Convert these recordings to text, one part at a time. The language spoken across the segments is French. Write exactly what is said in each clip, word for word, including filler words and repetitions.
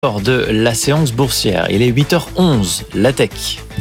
De la séance boursière. Il est huit heures onze, la tech.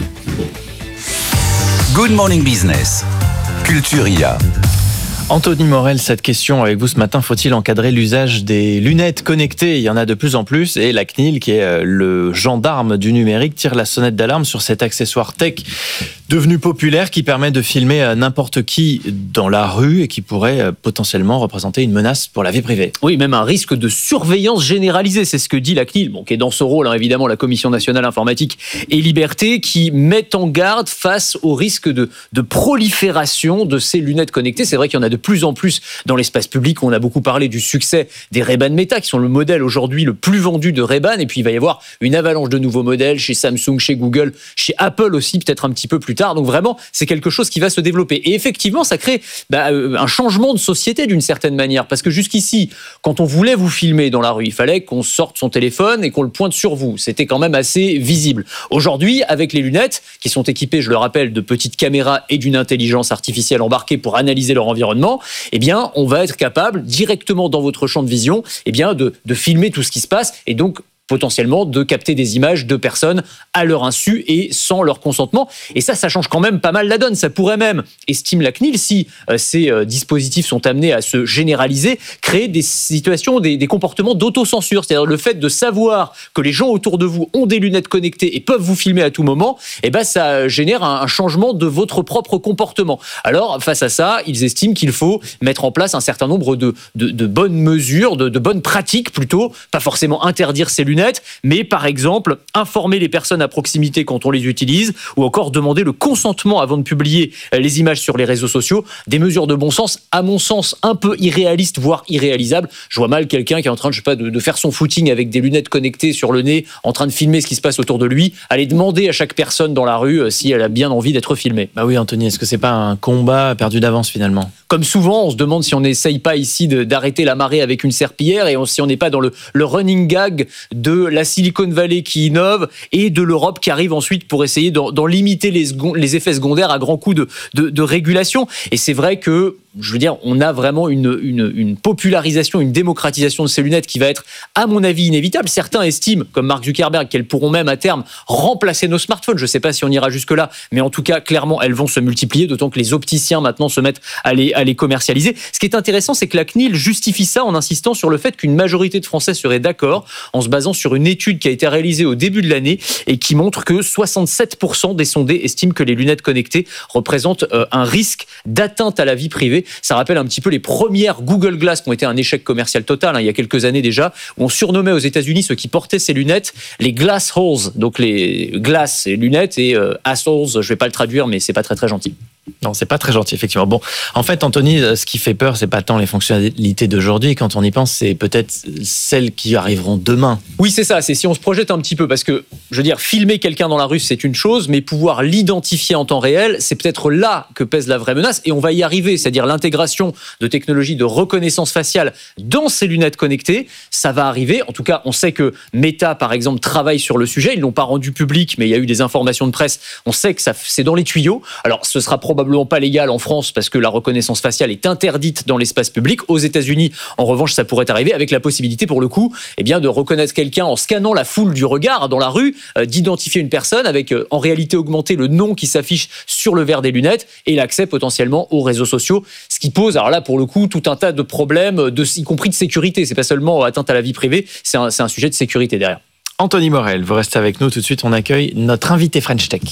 Good Morning Business, Culturia. Anthony Morel, cette question avec vous ce matin, faut-il encadrer l'usage des lunettes connectées ? Il y en a de plus en plus et la C N I L, qui est le gendarme du numérique, tire la sonnette d'alarme sur cet accessoire tech devenu populaire qui permet de filmer n'importe qui dans la rue et qui pourrait potentiellement représenter une menace pour la vie privée. Oui, même un risque de surveillance généralisée, c'est ce que dit la C N I L, bon, qui est dans ce rôle, hein, évidemment, la Commission nationale informatique et liberté, qui met en garde face au risque de, de prolifération de ces lunettes connectées. C'est vrai qu'il y en a de plus en plus dans l'espace public. On a beaucoup parlé du succès des Ray-Ban Meta, qui sont le modèle aujourd'hui le plus vendu de Ray-Ban, et puis il va y avoir une avalanche de nouveaux modèles chez Samsung, chez Google, chez Apple aussi, peut-être un petit peu plus tard. Donc vraiment, c'est quelque chose qui va se développer. Et effectivement, ça crée bah, un changement de société d'une certaine manière, parce que jusqu'ici, quand on voulait vous filmer dans la rue, il fallait qu'on sorte son téléphone et qu'on le pointe sur vous. C'était quand même assez visible. Aujourd'hui, avec les lunettes, qui sont équipées, je le rappelle, de petites caméras et d'une intelligence artificielle embarquée pour analyser leur environnement, eh bien, on va être capable, directement dans votre champ de vision, eh bien, de, de filmer tout ce qui se passe et donc potentiellement de capter des images de personnes à leur insu et sans leur consentement. Et ça, ça change quand même pas mal la donne. Ça pourrait même, estime la C N I L, si euh, ces euh, dispositifs sont amenés à se généraliser, créer des situations, des, des comportements d'autocensure. C'est-à-dire le fait de savoir que les gens autour de vous ont des lunettes connectées et peuvent vous filmer à tout moment, eh ben, ça génère un, un changement de votre propre comportement. Alors, face à ça, ils estiment qu'il faut mettre en place un certain nombre de, de, de bonnes mesures, de, de bonnes pratiques plutôt, pas forcément interdire ces lunettes, mais par exemple informer les personnes à proximité quand on les utilise, ou encore demander le consentement avant de publier les images sur les réseaux sociaux. Des mesures de bon sens, à mon sens, un peu irréalistes, voire irréalisables. Je vois mal quelqu'un qui est en train, je sais pas, de, de faire son footing avec des lunettes connectées sur le nez, en train de filmer ce qui se passe autour de lui, aller demander à chaque personne dans la rue euh, si elle a bien envie d'être filmée. Bah oui, Anthony, est-ce que c'est pas un combat perdu d'avance finalement ? Comme souvent, on se demande si on n'essaye pas ici de, d'arrêter la marée avec une serpillière, et on, si on n'est pas dans le, le running gag de la Silicon Valley qui innove et de l'Europe qui arrive ensuite pour essayer d'en, d'en limiter les, second, les effets secondaires à grands coups de, de, de régulation. Et c'est vrai que, je veux dire, on a vraiment une, une, une popularisation, une démocratisation de ces lunettes qui va être, à mon avis, inévitable. Certains estiment, comme Mark Zuckerberg, qu'elles pourront même à terme remplacer nos smartphones. Je ne sais pas si on ira jusque-là, mais en tout cas, clairement, elles vont se multiplier, d'autant que les opticiens maintenant se mettent à les, à les commercialiser. Ce qui est intéressant, c'est que la C N I L justifie ça en insistant sur le fait qu'une majorité de Français seraient d'accord, en se basant sur une étude qui a été réalisée au début de l'année et qui montre que soixante-sept pour cent des sondés estiment que les lunettes connectées représentent euh, un risque d'atteinte à la vie privée. Ça rappelle un petit peu les premières Google Glass qui ont été un échec commercial total, hein, il y a quelques années déjà, où on surnommait aux États-Unis ceux qui portaient ces lunettes les glass holes, donc les glaces et lunettes, et euh, assholes, je vais pas le traduire, mais c'est pas très très gentil. Non, c'est pas très gentil, effectivement. Bon, en fait, Anthony, ce qui fait peur, c'est pas tant les fonctionnalités d'aujourd'hui. Quand on y pense, c'est peut-être celles qui arriveront demain. Oui, c'est ça. C'est si on se projette un petit peu, parce que, je veux dire, filmer quelqu'un dans la rue, c'est une chose, mais pouvoir l'identifier en temps réel, c'est peut-être là que pèse la vraie menace. Et on va y arriver, c'est-à-dire l'intégration de technologies de reconnaissance faciale dans ces lunettes connectées. Ça va arriver. En tout cas, on sait que Meta, par exemple, travaille sur le sujet. Ils l'ont pas rendu public, mais il y a eu des informations de presse. On sait que ça, c'est dans les tuyaux. Alors, ce sera probablement probablement pas légal en France parce que la reconnaissance faciale est interdite dans l'espace public. Aux États-Unis, en revanche, ça pourrait arriver avec la possibilité, pour le coup, eh bien, de reconnaître quelqu'un en scannant la foule du regard dans la rue, euh, d'identifier une personne avec, euh, en réalité augmentée, le nom qui s'affiche sur le verre des lunettes et l'accès potentiellement aux réseaux sociaux. Ce qui pose, alors là, pour le coup, tout un tas de problèmes, de, y compris de sécurité. C'est pas seulement atteinte à la vie privée, c'est un, c'est un sujet de sécurité derrière. Anthony Morel, vous restez avec nous. Tout de suite, on accueille notre invité French Tech.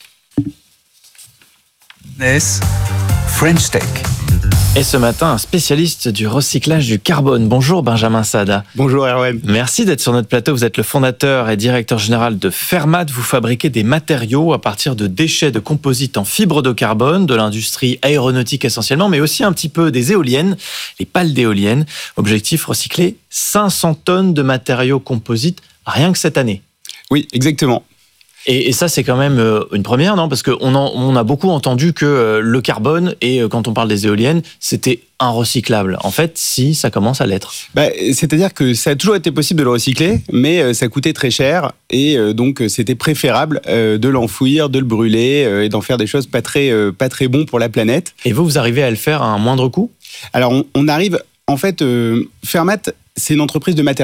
French Tech. Et ce matin, un spécialiste du recyclage du carbone. Bonjour Benjamin Saada. Bonjour Erwan. Merci d'être sur notre plateau. Vous êtes le fondateur et directeur général de Fermat. Vous fabriquez des matériaux à partir de déchets de composites en fibre de carbone, de l'industrie aéronautique essentiellement, mais aussi un petit peu des éoliennes, les pales d'éoliennes. Objectif, recycler cinq cents tonnes de matériaux composites rien que cette année. Oui, exactement. Et, et ça, c'est quand même une première, non ? Parce qu'on on a beaucoup entendu que le carbone, et quand on parle des éoliennes, c'était inrecyclable. En fait, si, ça commence à l'être. Bah, c'est-à-dire que ça a toujours été possible de le recycler, mais ça coûtait très cher, et donc c'était préférable de l'enfouir, de le brûler, et d'en faire des choses pas très, pas très bon pour la planète. Et vous, vous arrivez à le faire à un moindre coût ? Alors, on, on arrive... En fait, euh, Fermat, c'est une entreprise de matériaux.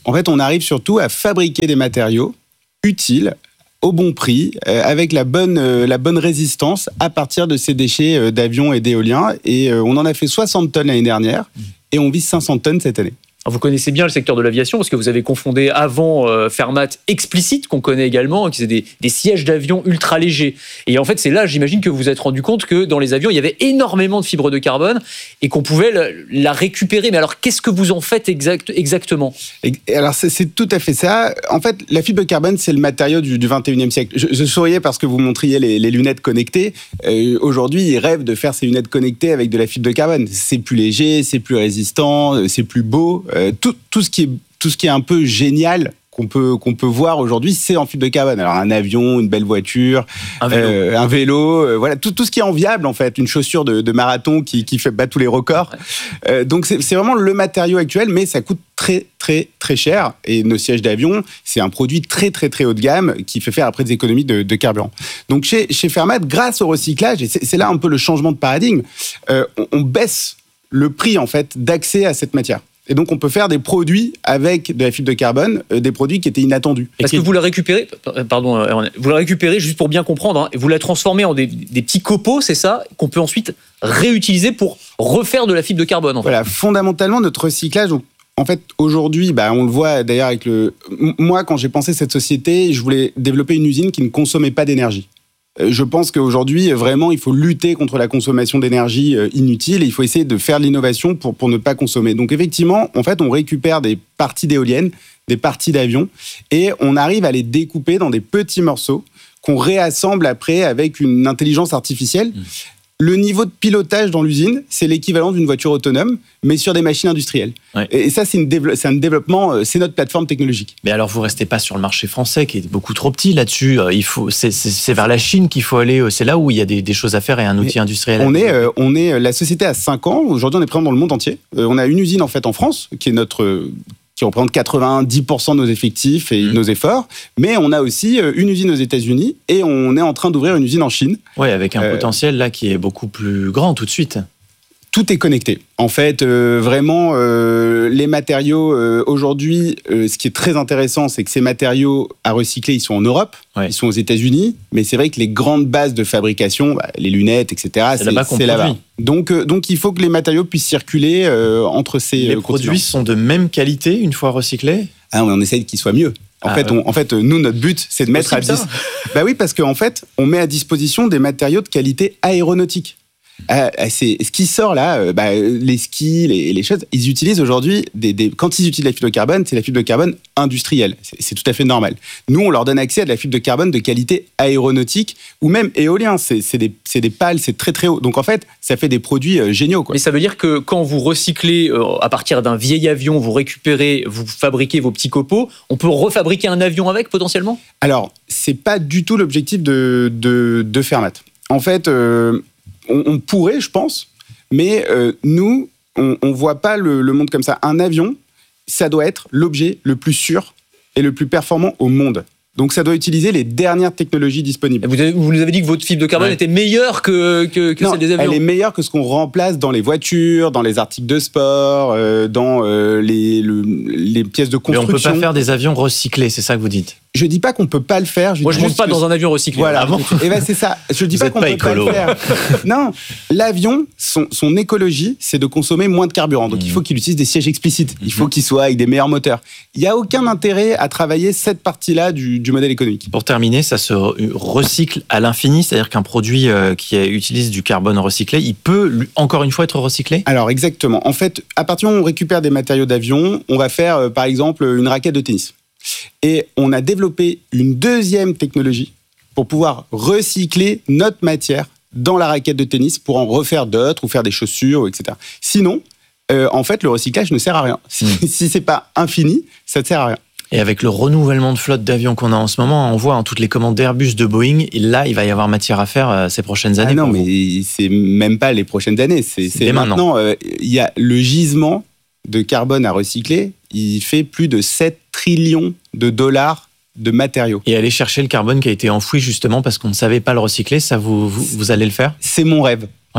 En fait, on arrive surtout à fabriquer des matériaux utiles, au bon prix, euh, avec la bonne, euh, la bonne résistance à partir de ces déchets euh, d'avions et d'éoliens. Et euh, on en a fait soixante tonnes l'année dernière et on vise cinq cents tonnes cette année. Alors vous connaissez bien le secteur de l'aviation parce que vous avez confondé avant euh, Fermat Explicit, qu'on connaît également, qui c'est des, des sièges d'avion ultra légers. Et en fait, c'est là, j'imagine, que vous vous êtes rendu compte que dans les avions, il y avait énormément de fibres de carbone et qu'on pouvait la, la récupérer. Mais alors, qu'est-ce que vous en faites exact, exactement ? Et alors, c'est, c'est tout à fait ça. En fait, la fibre de carbone, c'est le matériau du, du vingt et unième siècle. Je, je souriais parce que vous montriez les, les lunettes connectées. Euh, aujourd'hui, ils rêvent de faire ces lunettes connectées avec de la fibre de carbone. C'est plus léger, c'est plus résistant, c'est plus beau. Euh, tout, tout, ce qui est, tout ce qui est un peu génial qu'on peut, qu'on peut voir aujourd'hui, c'est en fibre de carbone. Alors un avion, une belle voiture, un vélo, euh, un vélo euh, voilà, tout, tout ce qui est enviable en fait, une chaussure de, de marathon qui, qui fait battre tous les records. Ouais. Euh, donc c'est, c'est vraiment le matériau actuel, mais ça coûte très très très cher. Et nos sièges d'avion, c'est un produit très très très haut de gamme qui fait faire après des économies de, de carburant. Donc chez, chez Fermat, grâce au recyclage, et c'est, c'est là un peu le changement de paradigme, euh, on, on baisse le prix en fait d'accès à cette matière. Et donc, on peut faire des produits avec de la fibre de carbone, euh, des produits qui étaient inattendus. Parce que vous la récupérez, pardon, vous la récupérez juste pour bien comprendre, hein, vous la transformez en des, des petits copeaux, c'est ça, qu'on peut ensuite réutiliser pour refaire de la fibre de carbone. En fait. Voilà, fondamentalement, notre recyclage, donc, en fait, aujourd'hui, bah, on le voit d'ailleurs avec le. Moi, quand j'ai pensé cette société, je voulais développer une usine qui ne consommait pas d'énergie. Je pense qu'aujourd'hui, vraiment, il faut lutter contre la consommation d'énergie inutile et il faut essayer de faire de l'innovation pour, pour ne pas consommer. Donc, effectivement, en fait, on récupère des parties d'éoliennes, des parties d'avions et on arrive à les découper dans des petits morceaux qu'on réassemble après avec une intelligence artificielle. Mmh. Le niveau de pilotage dans l'usine, c'est l'équivalent d'une voiture autonome, mais sur des machines industrielles. Ouais. Et ça, c'est, une dévelop- c'est un développement, c'est notre plateforme technologique. Mais alors, vous ne restez pas sur le marché français, qui est beaucoup trop petit là-dessus. Il faut, c'est, c'est, c'est vers la Chine qu'il faut aller. C'est là où il y a des, des choses à faire et un outil mais industriel. On est, euh, on est, la société a cinq ans. Aujourd'hui, on est présent dans le monde entier. Euh, on a une usine, en fait, en France, qui est notre... Euh, qui représente quatre-vingt-dix pour cent de nos effectifs et mmh. nos efforts. Mais on a aussi une usine aux États-Unis et on est en train d'ouvrir une usine en Chine. Oui, avec un euh, potentiel là qui est beaucoup plus grand tout de suite. Tout est connecté. En fait, euh, vraiment, euh, les matériaux, euh, aujourd'hui, euh, ce qui est très intéressant, c'est que ces matériaux à recycler, ils sont en Europe, ouais. ils sont aux États-Unis, mais c'est vrai que les grandes bases de fabrication, bah, les lunettes, et cetera, c'est, c'est là-bas. C'est là-bas. Donc, euh, donc, il faut que les matériaux puissent circuler euh, entre ces Les euh, produits sont de même qualité une fois recyclés ? Ah, on essaye qu'ils soient mieux. En, ah, fait, on, en fait, nous, notre but, c'est de c'est mettre à dis... Bah oui, parce qu'en fait, on met à disposition des matériaux de qualité aéronautique. Euh, c'est, ce qui sort là, euh, bah, les skis, les, les choses, ils utilisent aujourd'hui, des, des, quand ils utilisent la fibre de carbone, c'est la fibre de carbone industrielle. C'est, c'est tout à fait normal. Nous, on leur donne accès à de la fibre de carbone de qualité aéronautique ou même éolien. C'est, c'est, des, c'est des pales, c'est très très haut. Donc en fait, ça fait des produits euh, géniaux, quoi. Mais ça veut dire que quand vous recyclez euh, à partir d'un vieil avion, vous récupérez, vous fabriquez vos petits copeaux, on peut refabriquer un avion avec potentiellement ? Alors, c'est pas du tout l'objectif de, de, de Fermat. En fait, euh, On, on pourrait, je pense, mais euh, nous, on ne voit pas le, le monde comme ça. Un avion, ça doit être l'objet le plus sûr et le plus performant au monde. Donc, ça doit utiliser les dernières technologies disponibles. Vous, avez, vous nous avez dit que votre fibre de carbone ouais. était meilleure que, que, que non, celle des avions. Elle est meilleure que ce qu'on remplace dans les voitures, dans les articles de sport, euh, dans euh, les, le, les pièces de construction. Mais on ne peut pas faire des avions recyclés, c'est ça que vous dites ? Je dis pas qu'on peut pas le faire. Je Moi, je ne monte pas que... dans un avion recyclé. Voilà. Et ben c'est ça. Je dis Vous pas qu'on pas peut écolo. pas le faire. Non, l'avion, son, son écologie, c'est de consommer moins de carburant. Donc, mmh. il faut qu'il utilise des sièges explicites. Il faut qu'il soit avec des meilleurs moteurs. Il y a aucun intérêt à travailler cette partie-là du, du modèle économique. Pour terminer, ça se recycle à l'infini, c'est-à-dire qu'un produit qui utilise du carbone recyclé, il peut encore une fois être recyclé ? Alors exactement. En fait, à partir du moment où on récupère des matériaux d'avion, on va faire par exemple une raquette de tennis. Et on a développé une deuxième technologie pour pouvoir recycler notre matière dans la raquette de tennis pour en refaire d'autres ou faire des chaussures, et cetera. Sinon, euh, en fait, le recyclage ne sert à rien. Si, mmh. si c'est pas infini, ça ne sert à rien. Et avec le renouvellement de flotte d'avions qu'on a en ce moment, on voit hein, toutes les commandes d'Airbus, de Boeing, et là, il va y avoir matière à faire euh, ces prochaines années. Ah non, mais vous. C'est même pas les prochaines années. C'est, c'est, c'est maintenant. Il euh, y a le gisement de carbone à recycler, il fait plus de sept trillions de dollars de matériaux. Et aller chercher le carbone qui a été enfoui justement parce qu'on ne savait pas le recycler, ça vous, vous, vous allez le faire ? C'est mon rêve. Ouais.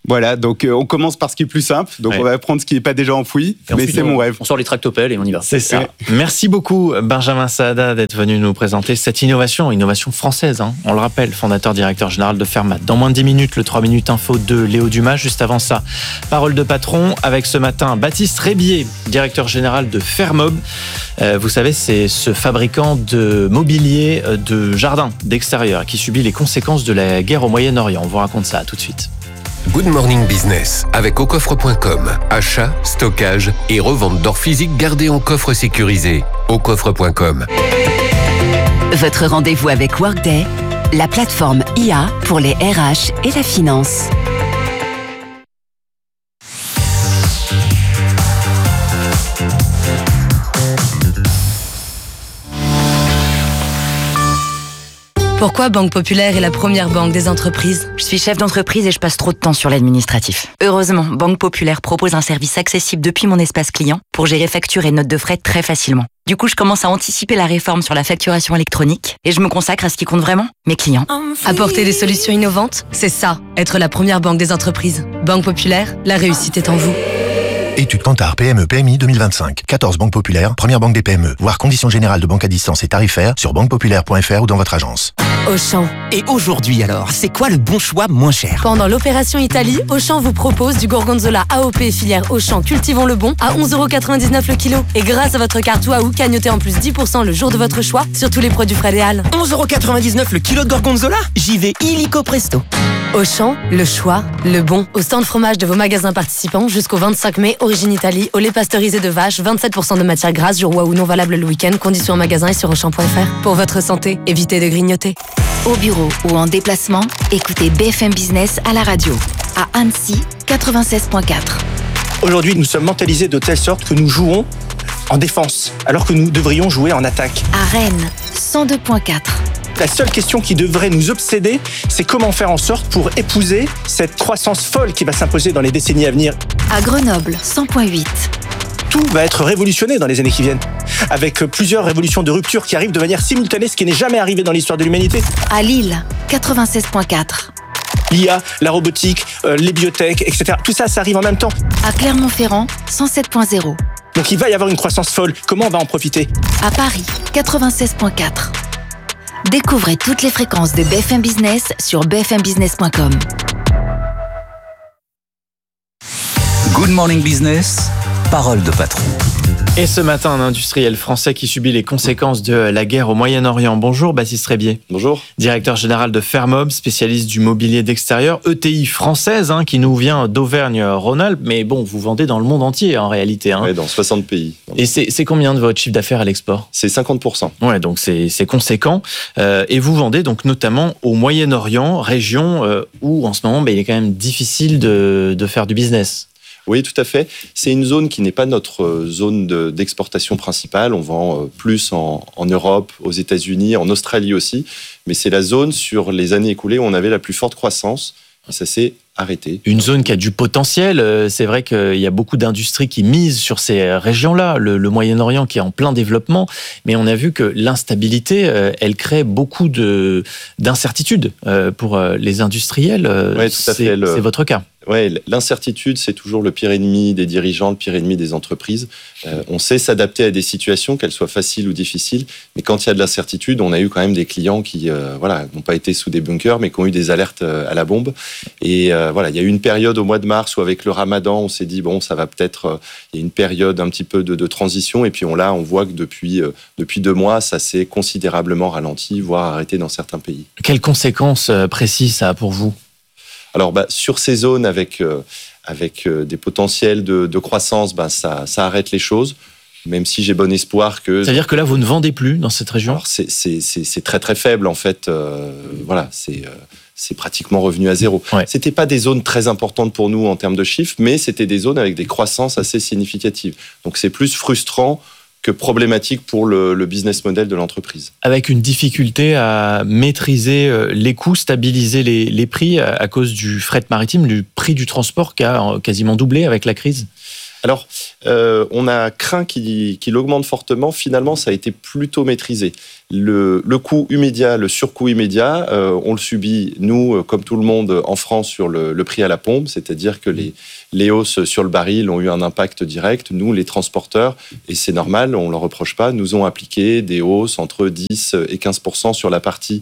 Voilà, donc euh, on commence par ce qui est plus simple. Donc ouais. on va apprendre ce qui n'est pas déjà enfoui. Et mais ensuite, c'est on, mon rêve. On sort les tractopelles et on y va. C'est ça. Ouais. Merci beaucoup, Benjamin Saada, d'être venu nous présenter cette innovation, innovation française. Hein. On le rappelle, fondateur, directeur général de Fermat. Dans moins de dix minutes, le trois minutes info de Léo Dumas. Juste avant ça, parole de patron avec ce matin Baptiste Rébier, directeur général de Fermob. Euh, vous savez, c'est ce fabricant de mobilier de jardin, d'extérieur, qui subit les conséquences de la guerre au Moyen-Orient. On vous raconte ça tout de suite. Good Morning Business avec au coffre point com. Achat, stockage et revente d'or physique gardé en coffre sécurisé. au coffre point com. Votre rendez-vous avec Workday, la plateforme I A pour les R H et la finance. Pourquoi Banque Populaire est la première banque des entreprises ? Je suis chef d'entreprise et je passe trop de temps sur l'administratif. Heureusement, Banque Populaire propose un service accessible depuis mon espace client pour gérer factures et notes de frais très facilement. Du coup, je commence à anticiper la réforme sur la facturation électronique et je me consacre à ce qui compte vraiment, mes clients. Apporter des solutions innovantes, c'est ça, être la première banque des entreprises. Banque Populaire, la réussite est en vous. Étude Kantar P M E P M I deux mille vingt-cinq. quatorze banques populaires, première banque des P M E. Voir conditions générales de banque à distance et tarifaires sur banque populaire point f r ou dans votre agence. Auchan. Et aujourd'hui alors, c'est quoi le bon choix moins cher ? Pendant l'opération Italie, Auchan vous propose du gorgonzola A O P filière Auchan Cultivons le Bon à onze euros quatre-vingt-dix-neuf le kilo. Et grâce à votre carte Waouh, cagnotez en plus dix pour cent le jour de votre choix sur tous les produits frais des Halles. onze euros quatre-vingt-dix-neuf le kilo de gorgonzola ? J'y vais illico presto. Auchan, le choix, le bon. Au stand fromage de vos magasins participants jusqu'au vingt-cinq mai, Origine Italie, au lait pasteurisé de vache, vingt-sept pour cent de matière grasse, jour Waouh non valable le week-end, conditions en magasin et sur auchan point f r. Pour votre santé, évitez de grignoter. Au bureau ou en déplacement, écoutez B F M Business à la radio. À Annecy, quatre-vingt-seize virgule quatre. Aujourd'hui, nous sommes mentalisés de telle sorte que nous jouons en défense, alors que nous devrions jouer en attaque. À Rennes, cent deux virgule quatre. La seule question qui devrait nous obséder, c'est comment faire en sorte pour épouser cette croissance folle qui va s'imposer dans les décennies à venir. À Grenoble, cent virgule huit. Tout va être révolutionné dans les années qui viennent, avec plusieurs révolutions de rupture qui arrivent de manière simultanée, ce qui n'est jamais arrivé dans l'histoire de l'humanité. À Lille, quatre-vingt-seize virgule quatre. L'I A, la robotique, euh, les biotech, et cetera. Tout ça, ça arrive en même temps. À Clermont-Ferrand, cent sept virgule zéro. Donc il va y avoir une croissance folle. Comment on va en profiter ? À Paris, quatre-vingt-seize virgule quatre. Découvrez toutes les fréquences de B F M Business sur b f m business point com. Good Morning Business, parole de patron. Et ce matin, un industriel français qui subit les conséquences de la guerre au Moyen-Orient. Bonjour, Baptiste Rébier. Bonjour. Directeur général de Fermob, spécialiste du mobilier d'extérieur, E T I française, hein, qui nous vient d'Auvergne-Rhône-Alpes. Mais bon, vous vendez dans le monde entier, en réalité. Hein. Oui, dans soixante pays. Et c'est, c'est combien de votre chiffre d'affaires à l'export ? C'est cinquante pour cent. Ouais, donc c'est, c'est conséquent. Euh, et vous vendez donc notamment au Moyen-Orient, région euh, où en ce moment, bah, il est quand même difficile de, de faire du business. Oui, tout à fait. C'est une zone qui n'est pas notre zone de, d'exportation principale. On vend plus en, en Europe, aux États-Unis, en Australie aussi. Mais c'est la zone sur les années écoulées où on avait la plus forte croissance. Et ça s'est arrêté. Une zone qui a du potentiel. C'est vrai qu'il y a beaucoup d'industries qui misent sur ces régions-là. Le, le Moyen-Orient qui est en plein développement. Mais on a vu que l'instabilité, elle crée beaucoup de, d'incertitudes pour les industriels. Oui, tout à c'est, fait. Le... c'est votre cas. Ouais, l'incertitude, c'est toujours le pire ennemi des dirigeants, le pire ennemi des entreprises. Euh, on sait s'adapter à des situations, qu'elles soient faciles ou difficiles, mais quand il y a de l'incertitude, on a eu quand même des clients qui euh, voilà, n'ont pas été sous des bunkers, mais qui ont eu des alertes à la bombe. Et euh, voilà, il y a eu une période au mois de mars où avec le ramadan, on s'est dit, bon, ça va peut-être... Euh, il y a une période un petit peu de, de transition, et puis on, là, on voit que depuis, euh, depuis deux mois, ça s'est considérablement ralenti, voire arrêté dans certains pays. Quelles conséquences précises ça a pour vous ? Alors, bah, sur ces zones avec, euh, avec euh, des potentiels de, de croissance, bah, ça, ça arrête les choses, même si j'ai bon espoir que... Ça veut dire que là, vous ne vendez plus dans cette région ? Alors, c'est, c'est, c'est, c'est très très faible, en fait. Euh, voilà, c'est, euh, c'est pratiquement revenu à zéro. Ouais. Ce n'était pas des zones très importantes pour nous en termes de chiffres, mais c'était des zones avec des croissances assez significatives. Donc, c'est plus frustrant que problématique pour le, le business model de l'entreprise. Avec une difficulté à maîtriser les coûts, stabiliser les, les prix à cause du fret maritime, du prix du transport qui a quasiment doublé avec la crise ? Alors, euh, on a craint qu'il, qu'il augmente fortement. Finalement, ça a été plutôt maîtrisé. Le, le coût immédiat, le surcoût immédiat, euh, on le subit, nous, comme tout le monde, en France, sur le, le prix à la pompe. C'est-à-dire que les, les hausses sur le baril ont eu un impact direct. Nous, les transporteurs, et c'est normal, on ne leur reproche pas, nous ont appliqué des hausses entre dix et quinze pour cent sur la partie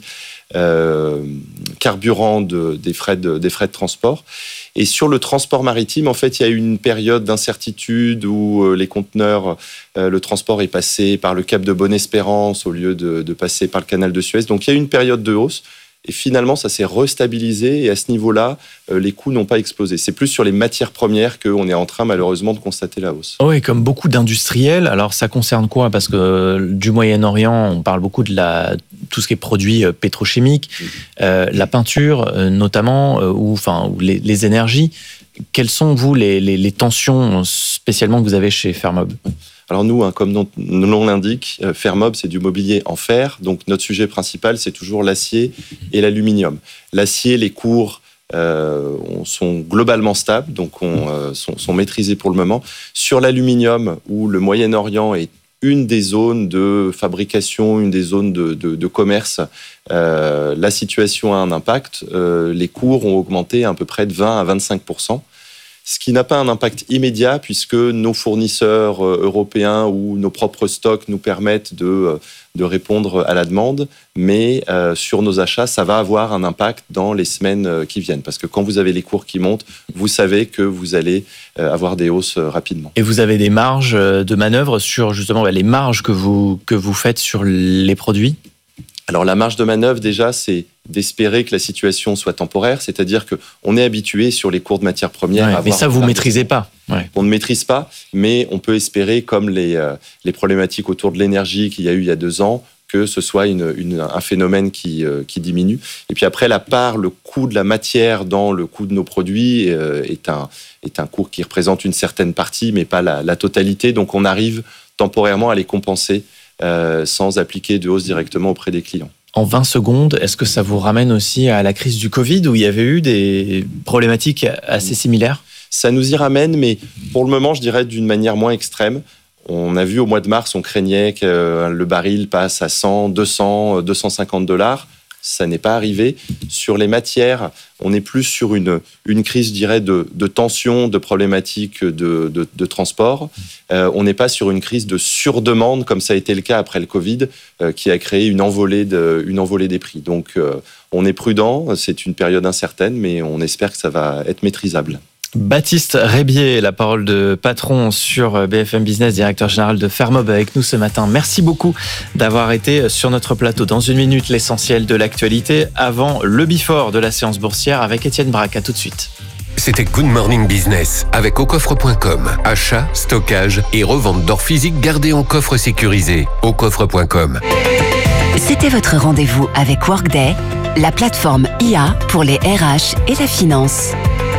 euh, carburant de, des, frais de, des frais de transport. Et sur le transport maritime, en fait, il y a eu une période d'incertitude où euh, les conteneurs, euh, le transport est passé par le cap de Bonne-Espérance au lieu de, de passer par le canal de Suez. Donc, il y a eu une période de hausse. Et finalement, ça s'est restabilisé. Et à ce niveau-là, euh, les coûts n'ont pas explosé. C'est plus sur les matières premières qu'on est en train, malheureusement, de constater la hausse. Oui, comme beaucoup d'industriels. Alors, ça concerne quoi ? Parce que euh, du Moyen-Orient, on parle beaucoup de la, tout ce qui est produits euh, pétrochimiques, mmh. euh, la peinture, euh, notamment, euh, ou, enfin, ou les, les énergies. Quelles sont, vous, les, les, les tensions spécialement que vous avez chez Fermob ? Alors nous, hein, comme notre nom l'indique, euh, Fermob, c'est du mobilier en fer. Donc notre sujet principal, c'est toujours l'acier et l'aluminium. L'acier, les cours euh, sont globalement stables, donc on, euh, sont, sont maîtrisés pour le moment. Sur l'aluminium, où le Moyen-Orient est une des zones de fabrication, une des zones de, de, de commerce, euh, la situation a un impact. Euh, les cours ont augmenté à peu près de vingt à vingt-cinq pour cent. Ce qui n'a pas un impact immédiat puisque nos fournisseurs européens ou nos propres stocks nous permettent de, de répondre à la demande. Mais euh, sur nos achats, ça va avoir un impact dans les semaines qui viennent. Parce que quand vous avez les cours qui montent, vous savez que vous allez avoir des hausses rapidement. Et vous avez des marges de manœuvre sur justement les marges que vous, que vous faites sur les produits ? Alors la marge de manœuvre, déjà, c'est d'espérer que la situation soit temporaire, c'est-à-dire qu'on est habitué sur les cours de matières premières ouais, à avoir... Mais ça, vous ne maîtrisez pas. Ouais. On ne maîtrise pas, mais on peut espérer, comme les, euh, les problématiques autour de l'énergie qu'il y a eu il y a deux ans, que ce soit une, une, un phénomène qui, euh, qui diminue. Et puis après, la part, le coût de la matière dans le coût de nos produits euh, est, un, est un coût qui représente une certaine partie, mais pas la, la totalité. Donc on arrive temporairement à les compenser euh, sans appliquer de hausse directement auprès des clients. En vingt secondes, est-ce que ça vous ramène aussi à la crise du Covid où il y avait eu des problématiques assez similaires ? Ça nous y ramène, mais pour le moment, je dirais d'une manière moins extrême. On a vu au mois de mars, on craignait que le baril passe à cent, deux cents, deux cent cinquante dollars. Ça n'est pas arrivé. Sur les matières, on est plus sur une, une crise, je dirais, de, de tension, de problématiques de, de, de transport. Euh, on n'est pas sur une crise de surdemande, comme ça a été le cas après le Covid, euh, qui a créé une envolée, de, une envolée des prix. Donc, euh, on est prudent. C'est une période incertaine, mais on espère que ça va être maîtrisable. Baptiste Rébier, la parole de patron sur B F M Business, directeur général de Fermob avec nous ce matin. Merci beaucoup d'avoir été sur notre plateau. Dans une minute, l'essentiel de l'actualité avant le before de la séance boursière avec Étienne Braque. À tout de suite. C'était Good Morning Business avec au coffre point com. Achat, stockage et revente d'or physique gardé en coffre sécurisé. au coffre point com. C'était votre rendez-vous avec Workday, la plateforme I A pour les R H et la finance.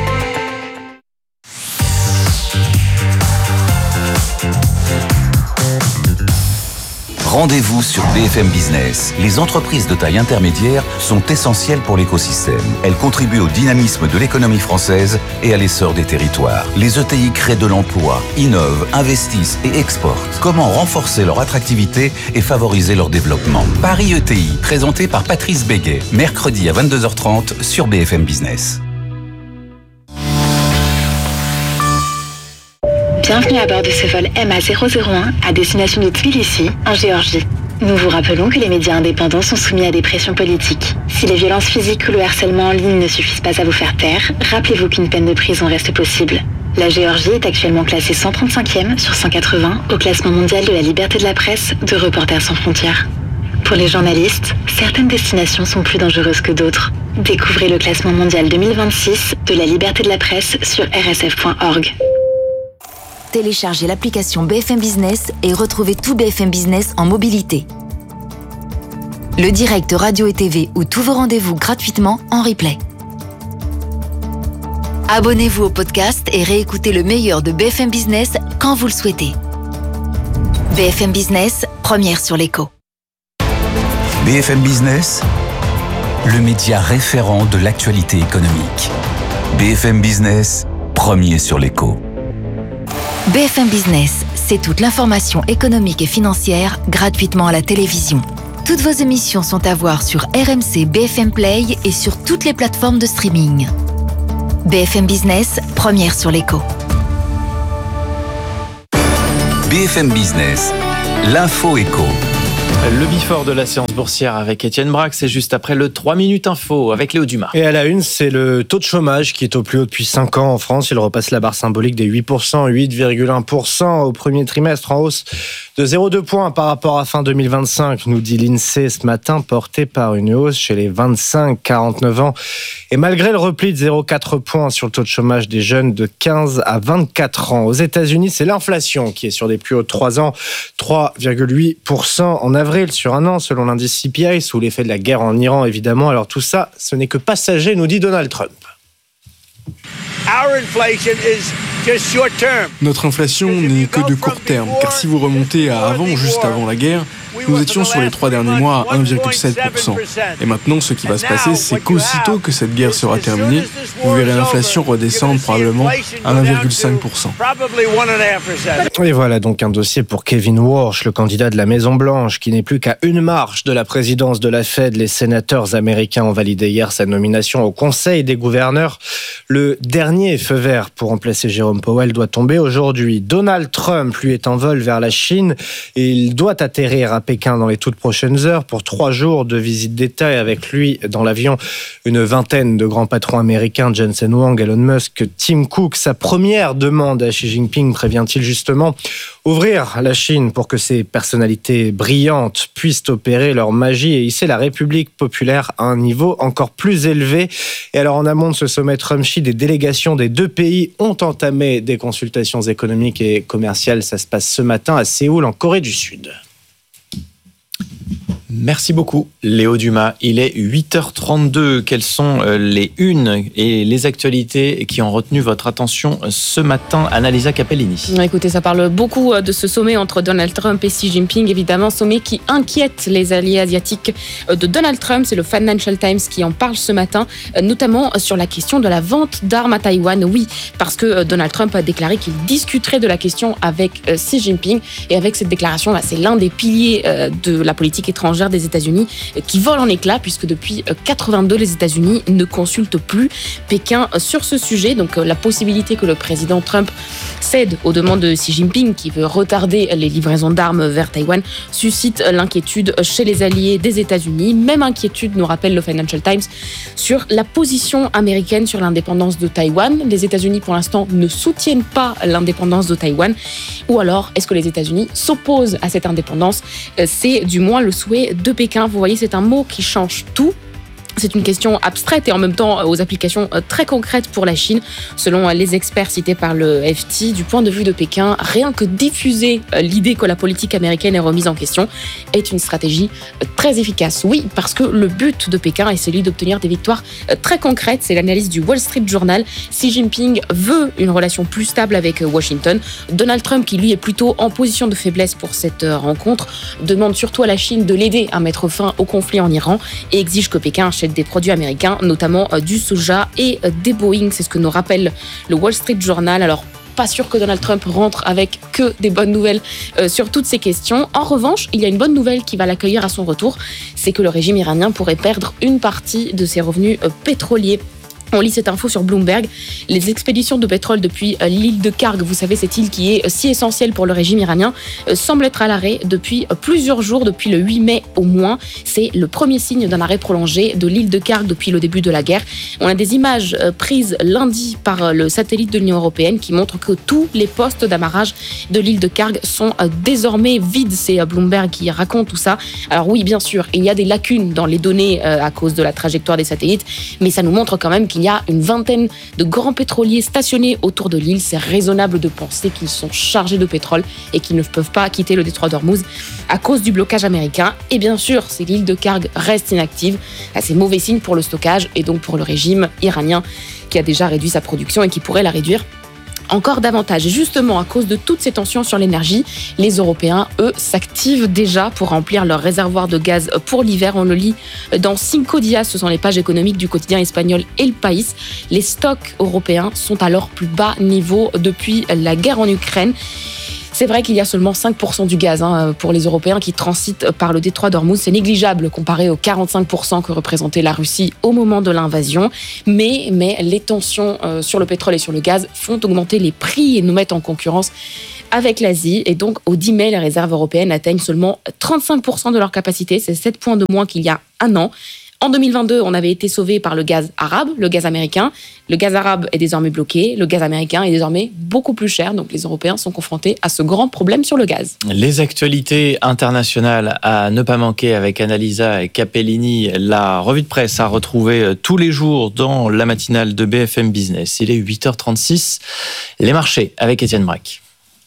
Rendez-vous sur B F M Business. Les entreprises de taille intermédiaire sont essentielles pour l'écosystème. Elles contribuent au dynamisme de l'économie française et à l'essor des territoires. Les E T I créent de l'emploi, innovent, investissent et exportent. Comment renforcer leur attractivité et favoriser leur développement ? Paris E T I, présenté par Patrice Béguet, mercredi à vingt-deux heures trente sur B F M Business. Bienvenue à bord de ce vol M A zéro zéro un à destination de Tbilissi, en Géorgie. Nous vous rappelons que les médias indépendants sont soumis à des pressions politiques. Si les violences physiques ou le harcèlement en ligne ne suffisent pas à vous faire taire, rappelez-vous qu'une peine de prison reste possible. La Géorgie est actuellement classée cent trente-cinquième sur cent quatre-vingts au classement mondial de la liberté de la presse de Reporters sans frontières. Pour les journalistes, certaines destinations sont plus dangereuses que d'autres. Découvrez le classement mondial deux mille vingt-six de la liberté de la presse sur r s f point org. Téléchargez l'application B F M Business et retrouvez tout B F M Business en mobilité. Le direct radio et T V ou tous vos rendez-vous gratuitement en replay. Abonnez-vous au podcast et réécoutez le meilleur de B F M Business quand vous le souhaitez. B F M Business, première sur l'écho. B F M Business, le média référent de l'actualité économique. B F M Business, premier sur l'écho. B B F M Business, c'est toute l'information économique et financière gratuitement à la télévision. Toutes vos émissions sont à voir sur R M C B F M Play et sur toutes les plateformes de streaming. B F M Business, première sur l'écho. B F M Business, l'info éco. Le before de la séance boursière avec Étienne Braque, c'est juste après le trois minutes info avec Léo Dumas. Et à la une, c'est le taux de chômage qui est au plus haut depuis cinq ans en France. Il repasse la barre symbolique des huit pour cent, huit virgule un pour cent au premier trimestre, en hausse de zéro virgule deux points par rapport à fin deux mille vingt-cinq, nous dit l'INSEE ce matin, porté par une hausse chez les vingt-cinq à quarante-neuf ans. Et malgré le repli de zéro virgule quatre points sur le taux de chômage des jeunes de quinze à vingt-quatre ans. Aux États-Unis, c'est l'inflation qui est sur des plus hauts de trois ans, trois virgule huit pour cent en avril sur un an, selon l'indice C P I, sous l'effet de la guerre en Iran, évidemment. Alors tout ça, ce n'est que passager, nous dit Donald Trump. Notre inflation n'est que de court terme, car si vous remontez à avant, juste avant la guerre, nous étions sur les trois derniers mois à un virgule sept pour cent. Et maintenant, ce qui va se passer, c'est qu'aussitôt que cette guerre sera terminée, vous verrez l'inflation redescendre probablement à un virgule cinq pour cent. Et voilà donc un dossier pour Kevin Warsh, le candidat de la Maison-Blanche, qui n'est plus qu'à une marche de la présidence de la Fed. Les sénateurs américains ont validé hier sa nomination au Conseil des gouverneurs. Le dernier feu vert pour remplacer Jérôme Powell doit tomber aujourd'hui. Donald Trump, lui, est en vol vers la Chine et il doit atterrir à Pékin dans les toutes prochaines heures pour trois jours de visite d'État, et avec lui dans l'avion une vingtaine de grands patrons américains, Jensen Huang, Elon Musk, Tim Cook. Sa première demande à Xi Jinping, prévient-il justement, ouvrir la Chine pour que ces personnalités brillantes puissent opérer leur magie et hisser la République populaire à un niveau encore plus élevé. Et alors en amont de ce sommet Trump-Xi, des délégations des deux pays ont entamé des consultations économiques et commerciales. Ça se passe ce matin à Séoul, en Corée du Sud. Merci beaucoup, Léo Dumas. Il est huit heures trente-deux. Quelles sont les unes et les actualités qui ont retenu votre attention ce matin, Annalisa Capellini? Écoutez, ça parle beaucoup de ce sommet entre Donald Trump et Xi Jinping, évidemment, sommet qui inquiète les alliés asiatiques de Donald Trump. C'est le Financial Times qui en parle ce matin, notamment sur la question de la vente d'armes à Taïwan. Oui, parce que Donald Trump a déclaré qu'il discuterait de la question avec Xi Jinping. Et avec cette déclaration, là, c'est l'un des piliers de la politique étrangère des États-Unis qui vole en éclats, puisque depuis quatre-vingt-deux, les États-Unis ne consultent plus Pékin sur ce sujet. Donc la possibilité que le président Trump cède aux demandes de Xi Jinping, qui veut retarder les livraisons d'armes vers Taïwan, suscite l'inquiétude chez les alliés des États-Unis. Même inquiétude, nous rappelle le Financial Times, sur la position américaine sur l'indépendance de Taïwan. Les États-Unis, pour l'instant, ne soutiennent pas l'indépendance de Taïwan. Ou alors, est-ce que les États-Unis s'opposent à cette indépendance? C'est du moins le souhait de Pékin. Vous voyez, c'est un mot qui change tout. C'est une question abstraite et en même temps aux applications très concrètes pour la Chine. Selon les experts cités par le F T, du point de vue de Pékin, rien que diffuser l'idée que la politique américaine est remise en question est une stratégie très efficace. Oui, parce que le but de Pékin est celui d'obtenir des victoires très concrètes. C'est l'analyse du Wall Street Journal. Xi Jinping veut une relation plus stable avec Washington. Donald Trump, qui lui est plutôt en position de faiblesse pour cette rencontre, demande surtout à la Chine de l'aider à mettre fin au conflit en Iran et exige que Pékin achète des produits américains, notamment du soja et des Boeing. C'est ce que nous rappelle le Wall Street Journal. Alors, pas sûr que Donald Trump rentre avec que des bonnes nouvelles euh, sur toutes ces questions. En revanche, il y a une bonne nouvelle qui va l'accueillir à son retour, c'est que le régime iranien pourrait perdre une partie de ses revenus euh, pétroliers. On lit cette info sur Bloomberg. Les expéditions de pétrole depuis l'île de Karg, vous savez, cette île qui est si essentielle pour le régime iranien, semble être à l'arrêt depuis plusieurs jours, depuis le huit mai au moins. C'est le premier signe d'un arrêt prolongé de l'île de Karg depuis le début de la guerre. On a des images prises lundi par le satellite de l'Union européenne qui montrent que tous les postes d'amarrage de l'île de Karg sont désormais vides. C'est Bloomberg qui raconte tout ça. Alors oui, bien sûr, il y a des lacunes dans les données à cause de la trajectoire des satellites, mais ça nous montre quand même qu'il Il y a une vingtaine de grands pétroliers stationnés autour de l'île. C'est raisonnable de penser qu'ils sont chargés de pétrole et qu'ils ne peuvent pas quitter le détroit d'Ormuz à cause du blocage américain. Et bien sûr, si l'île de Karg reste inactive, c'est mauvais signe pour le stockage et donc pour le régime iranien qui a déjà réduit sa production et qui pourrait la réduire encore davantage. Et justement, à cause de toutes ces tensions sur l'énergie, les Européens, eux, s'activent déjà pour remplir leurs réservoirs de gaz pour l'hiver. On le lit dans Cinco Días, ce sont les pages économiques du quotidien espagnol El País. Les stocks européens sont à leur plus bas niveau depuis la guerre en Ukraine. C'est vrai qu'il y a seulement cinq pour cent du gaz hein, pour les Européens qui transitent par le détroit d'Ormuz. C'est négligeable comparé aux quarante-cinq pour cent que représentait la Russie au moment de l'invasion. Mais, mais les tensions euh, sur le pétrole et sur le gaz font augmenter les prix et nous mettent en concurrence avec l'Asie. Et donc, au dix mai, les réserves européennes atteignent seulement trente-cinq pour cent de leur capacité. C'est sept points de moins qu'il y a un an. En deux mille vingt-deux, on avait été sauvé par le gaz arabe, le gaz américain. Le gaz arabe est désormais bloqué. Le gaz américain est désormais beaucoup plus cher. Donc les Européens sont confrontés à ce grand problème sur le gaz. Les actualités internationales à ne pas manquer avec Annalisa et Capellini. La revue de presse à retrouver tous les jours dans la matinale de B F M Business. Il est huit heures trente-six. Les marchés avec Étienne Braque.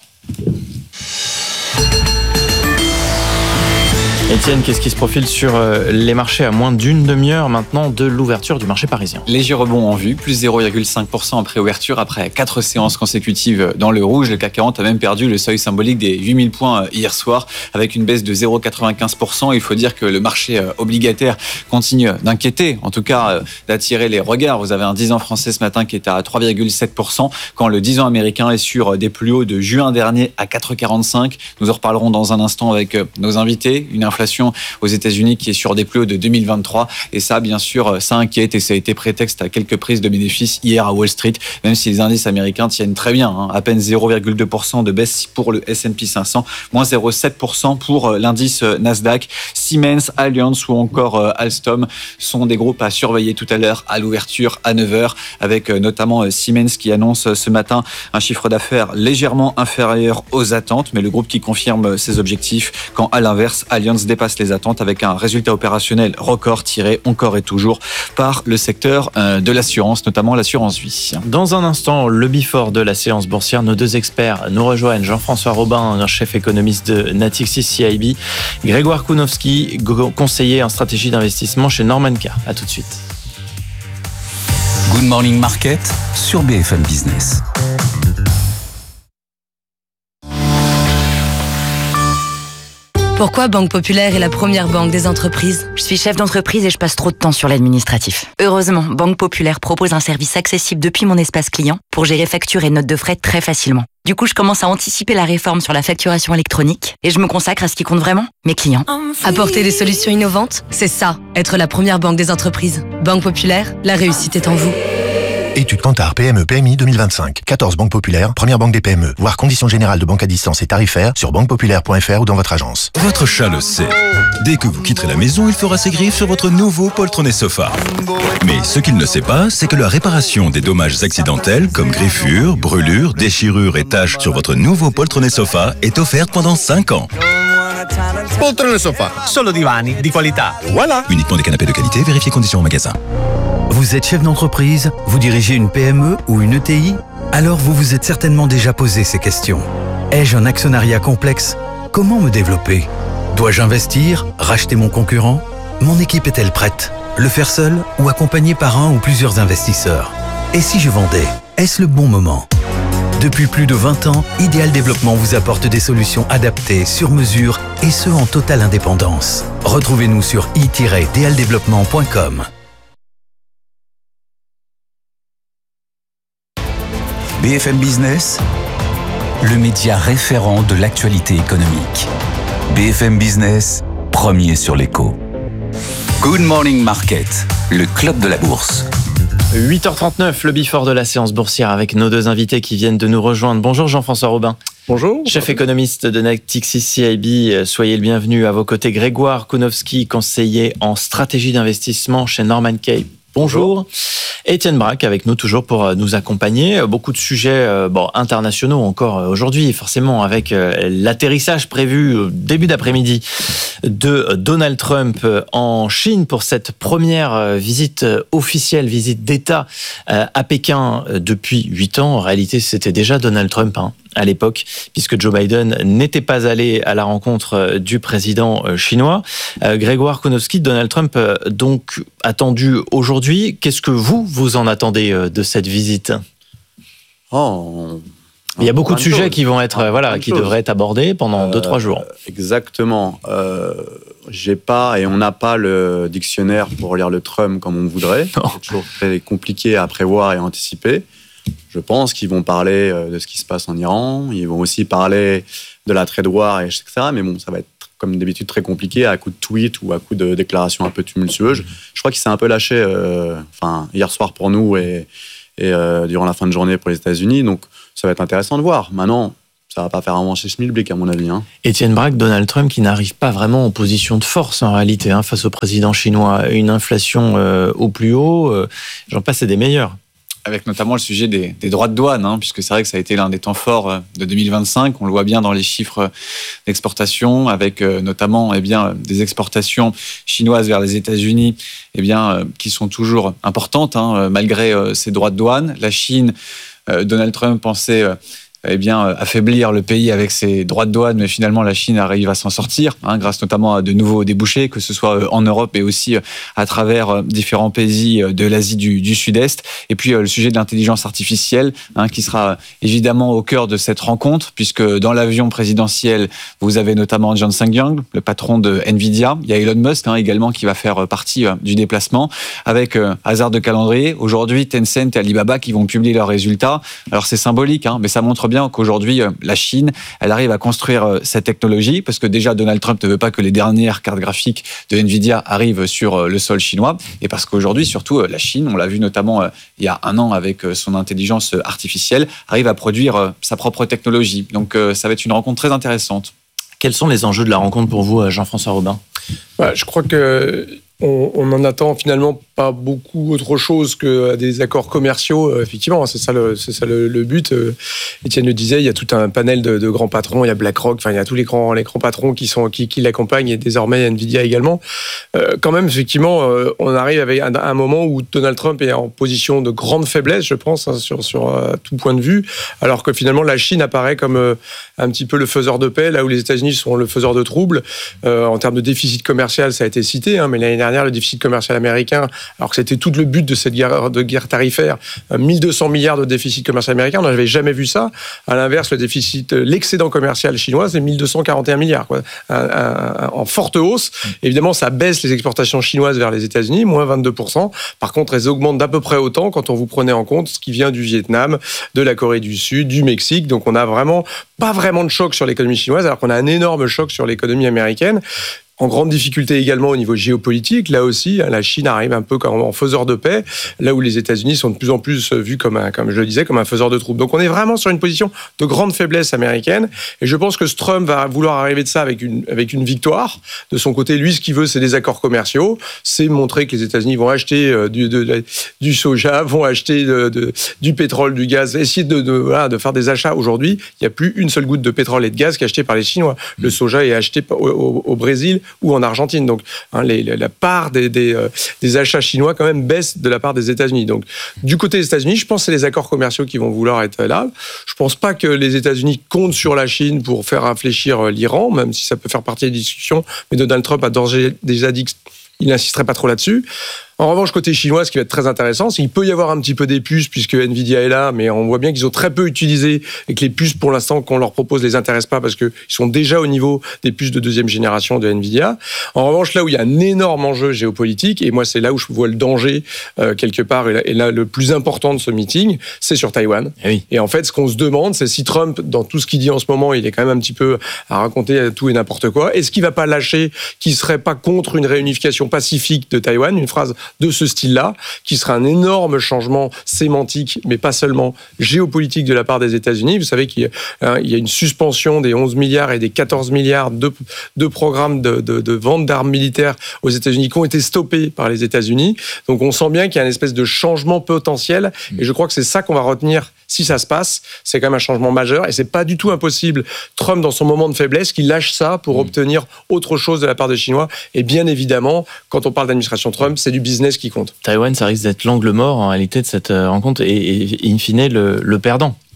Étienne, qu'est-ce qui se profile sur les marchés à moins d'une demi-heure maintenant de l'ouverture du marché parisien? Léger rebond en vue, plus zéro virgule cinq pour cent en préouverture après quatre séances consécutives dans le rouge. Le C A C quarante a même perdu le seuil symbolique des huit mille points hier soir avec une baisse de zéro virgule quatre-vingt-quinze pour cent. Il faut dire que le marché obligataire continue d'inquiéter, en tout cas d'attirer les regards. Vous avez un dix ans français ce matin qui est à trois virgule sept pour cent quand le dix ans américain est sur des plus hauts de juin dernier à quatre virgule quarante-cinq. Nous en reparlerons dans un instant avec nos invités. Une inflation aux États-Unis qui est sur des plus hauts de deux mille vingt-trois et ça, bien sûr, ça inquiète et ça a été prétexte à quelques prises de bénéfices hier à Wall Street, même si les indices américains tiennent très bien, hein, à peine zéro virgule deux pour cent de baisse pour le S and P cinq cents, moins zéro virgule sept pour cent pour l'indice Nasdaq. Siemens, Allianz ou encore Alstom sont des groupes à surveiller tout à l'heure à l'ouverture à neuf heures, avec notamment Siemens qui annonce ce matin un chiffre d'affaires légèrement inférieur aux attentes, mais le groupe qui confirme ses objectifs, quand à l'inverse, Allianz dépasse les attentes avec un résultat opérationnel record tiré encore et toujours par le secteur de l'assurance, notamment l'assurance vie. Dans un instant, le before de la séance boursière, nos deux experts nous rejoignent. Jean-François Robin, chef économiste de Natixis C I B, Grégoire Kounowski, conseiller en stratégie d'investissement chez Norman Kerr. À tout de suite. Good Morning Market sur B F M Business. Pourquoi Banque Populaire est la première banque des entreprises? Je suis chef d'entreprise et je passe trop de temps sur l'administratif. Heureusement, Banque Populaire propose un service accessible depuis mon espace client pour gérer factures et notes de frais très facilement. Du coup, je commence à anticiper la réforme sur la facturation électronique et je me consacre à ce qui compte vraiment, mes clients. Apporter des solutions innovantes, c'est ça, être la première banque des entreprises. Banque Populaire, la réussite est en vous. Étude Kantar P M E P M I deux mille vingt-cinq. quatorze banques populaires, première banque des P M E. Voir conditions générales de banque à distance et tarifaires sur banque populaire point f r ou dans votre agence. Votre chat le sait. Dès que vous quitterez la maison, il fera ses griffes sur votre nouveau poltronné sofa. Mais ce qu'il ne sait pas, c'est que la réparation des dommages accidentels comme griffures, brûlures, déchirures et taches sur votre nouveau poltronné sofa est offerte pendant cinq ans. Poltrone sofa, solo divani di qualità. Voilà. Uniquement des canapés de qualité, vérifiez conditions au magasin. Vous êtes chef d'entreprise, vous dirigez une P M E ou une E T I? Alors vous vous êtes certainement déjà posé ces questions. Ai-je un actionnariat complexe? Comment me développer? Dois-je investir? Racheter mon concurrent? Mon équipe est-elle prête? Le faire seul ou accompagné par un ou plusieurs investisseurs? Et si je vendais? Est-ce le bon moment? Depuis plus de vingt ans, Ideal Développement vous apporte des solutions adaptées, sur mesure et ce en totale indépendance. Retrouvez-nous sur i tiret ideal développement point com. B F M Business, le média référent de l'actualité économique. B F M Business, premier sur l'écho. Good Morning Market, le club de la bourse. huit heures trente-neuf, le before de la séance boursière avec nos deux invités qui viennent de nous rejoindre. Bonjour Jean-François Robin. Bonjour. Chef économiste de Natixis C I B, soyez le bienvenu. À vos côtés, Grégoire Kounowski, conseiller en stratégie d'investissement chez Norman Kerr. Bonjour. Étienne Braque avec nous toujours pour nous accompagner. Beaucoup de sujets bon, internationaux encore aujourd'hui, forcément, avec l'atterrissage prévu début d'après-midi de Donald Trump en Chine pour cette première visite officielle, visite d'État à Pékin depuis huit ans. En réalité, c'était déjà Donald Trump hein, à l'époque, puisque Joe Biden n'était pas allé à la rencontre du président chinois. Grégoire Kounowski, Donald Trump donc attendu aujourd'hui. Qu'est-ce que vous, vous en attendez de cette visite ? Oh, Il y a beaucoup de sujets choses. qui vont être, Ah, voilà, plein de qui choses. devraient être abordés pendant deux trois jours. Exactement. Euh, j'ai pas et on n'a pas le dictionnaire pour lire le Trump comme on voudrait. C'est toujours très compliqué à prévoir et à anticiper. Je pense qu'ils vont parler de ce qui se passe en Iran. Ils vont aussi parler de la trade war, et cetera. Mais bon, ça va être comme d'habitude très compliqué à coup de tweet ou à coup de déclarations un peu tumultueuses. Je crois qu'il s'est un peu lâché. Euh, enfin, hier soir pour nous et, et euh, durant la fin de journée pour les États-Unis. Donc, ça va être intéressant de voir. Maintenant, ça va pas faire avancer Schmilblick, à mon avis. Hein. Étienne Braque, Donald Trump qui n'arrive pas vraiment en position de force en réalité hein, face au président chinois. Une inflation euh, au plus haut, euh, j'en passe et des meilleurs. Avec notamment le sujet des, des droits de douane, hein, puisque c'est vrai que ça a été l'un des temps forts de deux mille vingt-cinq. On le voit bien dans les chiffres d'exportation, avec euh, notamment eh bien, des exportations chinoises vers les États-Unis eh bien, euh, qui sont toujours importantes, hein, malgré euh, ces droits de douane. La Chine, euh, Donald Trump pensait... Euh, eh bien, affaiblir le pays avec ses droits de douane, mais finalement la Chine arrive à s'en sortir, hein, grâce notamment à de nouveaux débouchés, que ce soit en Europe et aussi à travers différents pays de l'Asie du, du Sud-Est. Et puis le sujet de l'intelligence artificielle, hein, qui sera évidemment au cœur de cette rencontre, puisque dans l'avion présidentiel, vous avez notamment Jensen Huang, le patron de Nvidia. Il y a Elon Musk hein, également qui va faire partie du déplacement, avec euh, hasard de calendrier. Aujourd'hui, Tencent et Alibaba qui vont publier leurs résultats. Alors c'est symbolique, hein, mais ça montre bien qu'aujourd'hui, la Chine, elle arrive à construire cette technologie, parce que déjà, Donald Trump ne veut pas que les dernières cartes graphiques de Nvidia arrivent sur le sol chinois, et parce qu'aujourd'hui, surtout, la Chine, on l'a vu notamment il y a un an avec son intelligence artificielle, arrive à produire sa propre technologie. Donc, ça va être une rencontre très intéressante. Quels sont les enjeux de la rencontre pour vous, Jean-François Robin ? Ouais, je crois que on, on en attend finalement pas beaucoup autre chose que des accords commerciaux. Euh, effectivement, c'est ça le, c'est ça le, le but. Euh, Étienne le disait, il y a tout un panel de, de grands patrons. Il y a BlackRock, enfin il y a tous les grands, les grands patrons qui sont qui, qui l'accompagnent, et désormais Nvidia également. Euh, quand même, effectivement, euh, on arrive avec un, un moment où Donald Trump est en position de grande faiblesse, je pense, hein, sur sur euh, tout point de vue, alors que finalement la Chine apparaît comme euh, un petit peu le faiseur de paix, là où les États-Unis sont le faiseur de troubles. Euh, en termes de déficit commercial, ça a été cité, hein, mais l'année dernière, le déficit commercial américain, alors que c'était tout le but de cette guerre, de guerre tarifaire, mille deux cents milliards de déficit commercial américain, on n'avait jamais vu ça. À l'inverse, le déficit, l'excédent commercial chinois, c'est mille deux cent quarante et un milliards, quoi. Un, un, un, en forte hausse. Évidemment, ça baisse les exportations chinoises vers les États-Unis, moins vingt-deux pour cent. Par contre, elles augmentent d'à peu près autant quand on vous prenait en compte ce qui vient du Vietnam, de la Corée du Sud, du Mexique. Donc, on n'a vraiment pas vraiment de choc sur l'économie chinoise, alors qu'on a un énorme choc sur l'économie américaine. En grande difficulté également au niveau géopolitique. Là aussi, la Chine arrive un peu comme en faiseur de paix, là où les États-Unis sont de plus en plus vus comme un, comme je le disais, comme un faiseur de troupes. Donc on est vraiment sur une position de grande faiblesse américaine. Et je pense que ce Trump va vouloir arriver de ça avec une, avec une victoire. De son côté, lui, ce qu'il veut, c'est des accords commerciaux. C'est montrer que les États-Unis vont acheter du, de, de, du soja, vont acheter de, de, du pétrole, du gaz, essayer de, de, voilà, de faire des achats. Aujourd'hui, il n'y a plus une seule goutte de pétrole et de gaz qui est achetée par les Chinois. Le soja est acheté au, au, au Brésil ou en Argentine. Donc, hein, les, la part des, des, euh, des achats chinois quand même baisse de la part des États-Unis. Donc, du côté des États-Unis, je pense que c'est les accords commerciaux qui vont vouloir être là. Je pense pas que les États-Unis comptent sur la Chine pour faire infléchir l'Iran, même si ça peut faire partie des discussions. Mais Donald Trump a déjà dit qu'il n'insisterait pas trop là-dessus. En revanche, côté chinois, ce qui va être très intéressant, c'est qu'il peut y avoir un petit peu des puces, puisque Nvidia est là, mais on voit bien qu'ils ont très peu utilisé, et que les puces, pour l'instant, qu'on leur propose, les intéressent pas, parce qu'ils sont déjà au niveau des puces de deuxième génération de Nvidia. En revanche, là où il y a un énorme enjeu géopolitique, et moi, c'est là où je vois le danger, euh, quelque part, et là, et là, le plus important de ce meeting, c'est sur Taïwan. Et, oui. et en fait, ce qu'on se demande, c'est si Trump, dans tout ce qu'il dit en ce moment, il est quand même un petit peu à raconter tout et n'importe quoi, est-ce qu'il va pas lâcher, qu'il serait pas contre une réunification pacifique de Taïwan, une phrase de ce style-là, qui sera un énorme changement sémantique, mais pas seulement géopolitique de la part des États-Unis. Vous savez qu'il y a, hein, il y a une suspension des onze milliards et des quatorze milliards de, de programmes de, de, de vente d'armes militaires aux États-Unis qui ont été stoppés par les États-Unis. Donc on sent bien qu'il y a une espèce de changement potentiel, et je crois que c'est ça qu'on va retenir si ça se passe. C'est quand même un changement majeur, et c'est pas du tout impossible. Trump, dans son moment de faiblesse, qui lâche ça pour mmh. obtenir autre chose de la part des Chinois. Et bien évidemment, quand on parle d'administration Trump, c'est du business qui compte. Taïwan, ça risque d'être l'angle mort en réalité de cette rencontre et, et in fine le, le perdant.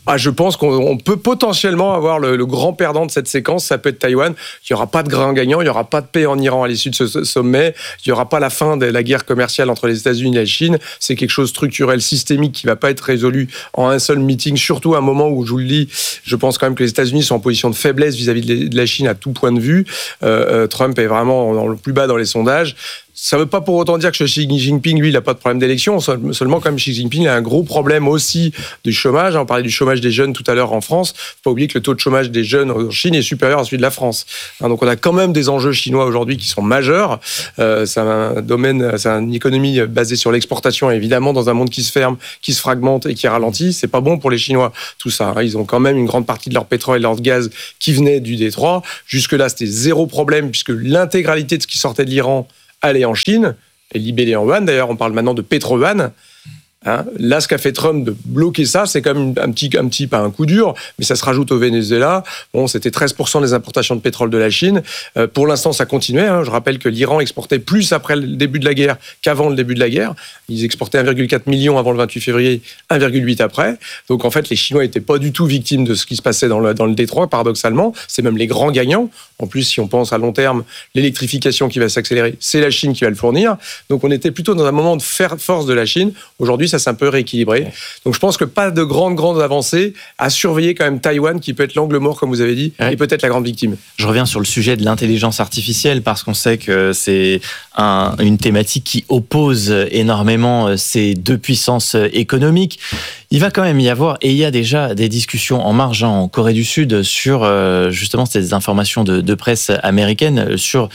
Ah, je pense qu'on peut potentiellement avoir le, le grand perdant de cette séquence, ça peut être Taïwan. Il n'y aura pas de grand gagnant, il n'y aura pas de paix en Iran à l'issue de ce sommet, il n'y aura pas la fin de la guerre commerciale entre les États-Unis et la Chine. C'est quelque chose de structurel, systémique, qui ne va pas être résolu en un seul meeting, surtout à un moment où, je vous le dis, je pense quand même que les États-Unis sont en position de faiblesse vis-à-vis de la Chine à tout point de vue. Euh, Trump est vraiment dans le plus bas dans les sondages. Ça ne veut pas pour autant dire que Xi Jinping, lui, il n'a pas de problème d'élection. Seulement, comme Xi Jinping a un gros problème aussi du chômage. On parlait du chômage des jeunes tout à l'heure en France. Il ne faut pas oublier que le taux de chômage des jeunes en Chine est supérieur à celui de la France. Donc, on a quand même des enjeux chinois aujourd'hui qui sont majeurs. Euh, c'est un domaine, c'est une économie basée sur l'exportation, évidemment, dans un monde qui se ferme, qui se fragmente et qui ralentit. C'est pas bon pour les Chinois, tout ça. Ils ont quand même une grande partie de leur pétrole et de leur gaz qui venait du détroit. Jusque-là, c'était zéro problème puisque l'intégralité de ce qui sortait de l'Iran aller en Chine, et libellé en yuan. D'ailleurs, on parle maintenant de pétro-yuan. Hein, là, ce qu'a fait Trump de bloquer ça, c'est quand même un petit, un petit, pas un coup dur, mais ça se rajoute au Venezuela. Bon, c'était treize pour cent des importations de pétrole de la Chine. Euh, pour l'instant, ça continuait. Hein. Je rappelle que l'Iran exportait plus après le début de la guerre qu'avant le début de la guerre. Ils exportaient un virgule quatre million avant le vingt-huit février, un virgule huit après. Donc, en fait, les Chinois n'étaient pas du tout victimes de ce qui se passait dans le, dans le détroit, paradoxalement. C'est même les grands gagnants. En plus, si on pense à long terme, l'électrification qui va s'accélérer, c'est la Chine qui va le fournir. Donc, on était plutôt dans un moment de force de la Chine. Aujourd'hui, ça s'est un peu rééquilibré. Donc je pense que pas de grandes, grandes avancées, à surveiller quand même Taïwan, qui peut être l'angle mort, comme vous avez dit, ouais. et peut-être la grande victime. Je reviens sur le sujet de l'intelligence artificielle, parce qu'on sait que c'est un, une thématique qui oppose énormément ces deux puissances économiques. Il va quand même y avoir, et il y a déjà des discussions en marge hein, en Corée du Sud sur euh, justement ces informations de, de presse américaine, sur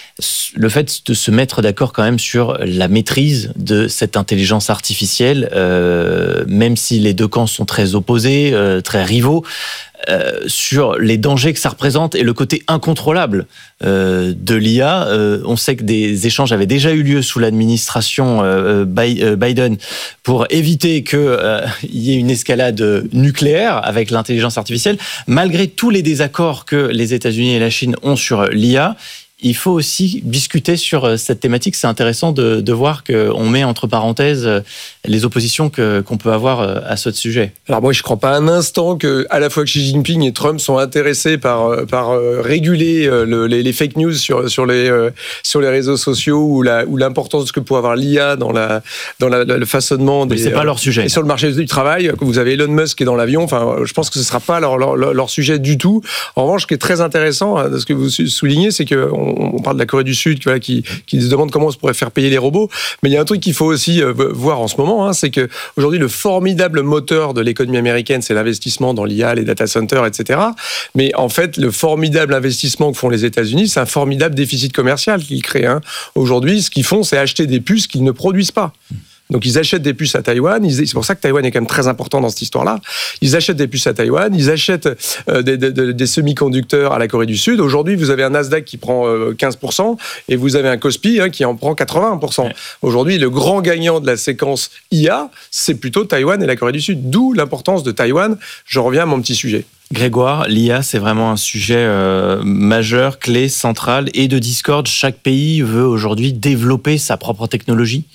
le fait de se mettre d'accord quand même sur la maîtrise de cette intelligence artificielle, euh, même si les deux camps sont très opposés, euh, très rivaux, euh, sur les dangers que ça représente et le côté incontrôlable euh, de l'I A. Euh, on sait que des échanges avaient déjà eu lieu sous l'administration euh, Biden pour éviter qu'il euh, y ait une escalade nucléaire avec l'intelligence artificielle. Malgré tous les désaccords que les États-Unis et la Chine ont sur l'I A, il faut aussi discuter sur cette thématique. C'est intéressant de, de voir qu'on met entre parenthèses les oppositions que, qu'on peut avoir à ce sujet. Alors moi, je ne crois pas un instant que à la fois Xi Jinping et Trump sont intéressés par, par réguler le, les, les fake news sur, sur, les, sur les réseaux sociaux ou, la, ou l'importance que peut avoir l'I A dans, la, dans la, le façonnement des... Mais c'est pas leur sujet. Et sur le marché du travail, vous avez Elon Musk qui est dans l'avion. Enfin, je pense que ce ne sera pas leur, leur, leur sujet du tout. En revanche, ce qui est très intéressant, ce que vous soulignez, c'est que on, on parle de la Corée du Sud voilà, qui, qui se demande comment on pourrait faire payer les robots. Mais il y a un truc qu'il faut aussi euh, voir en ce moment, hein, c'est qu'aujourd'hui, le formidable moteur de l'économie américaine, c'est l'investissement dans l'I A, les data centers, et cetera. Mais en fait, le formidable investissement que font les États-Unis, c'est un formidable déficit commercial qu'ils créent. Hein. Aujourd'hui, ce qu'ils font, c'est acheter des puces qu'ils ne produisent pas. Donc ils achètent des puces à Taïwan, c'est pour ça que Taïwan est quand même très important dans cette histoire-là. Ils achètent des puces à Taïwan, ils achètent euh, des, des, des semi-conducteurs à la Corée du Sud. Aujourd'hui, vous avez un Nasdaq qui prend euh, quinze pour cent et vous avez un Kospi hein, qui en prend quatre-vingts pour cent. Ouais. Aujourd'hui, le grand gagnant de la séquence I A, c'est plutôt Taïwan et la Corée du Sud. D'où l'importance de Taïwan. Je reviens à mon petit sujet. Grégoire, l'I A, c'est vraiment un sujet euh, majeur, clé, central et de discorde. Chaque pays veut aujourd'hui développer sa propre technologie.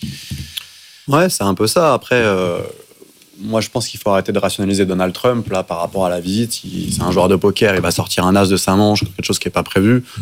Ouais, c'est un peu ça. Après, euh, moi, je pense qu'il faut arrêter de rationaliser Donald Trump là par rapport à la visite. Il, c'est un joueur de poker, il va sortir un as de sa manche, quelque chose qui n'est pas prévu. Mmh.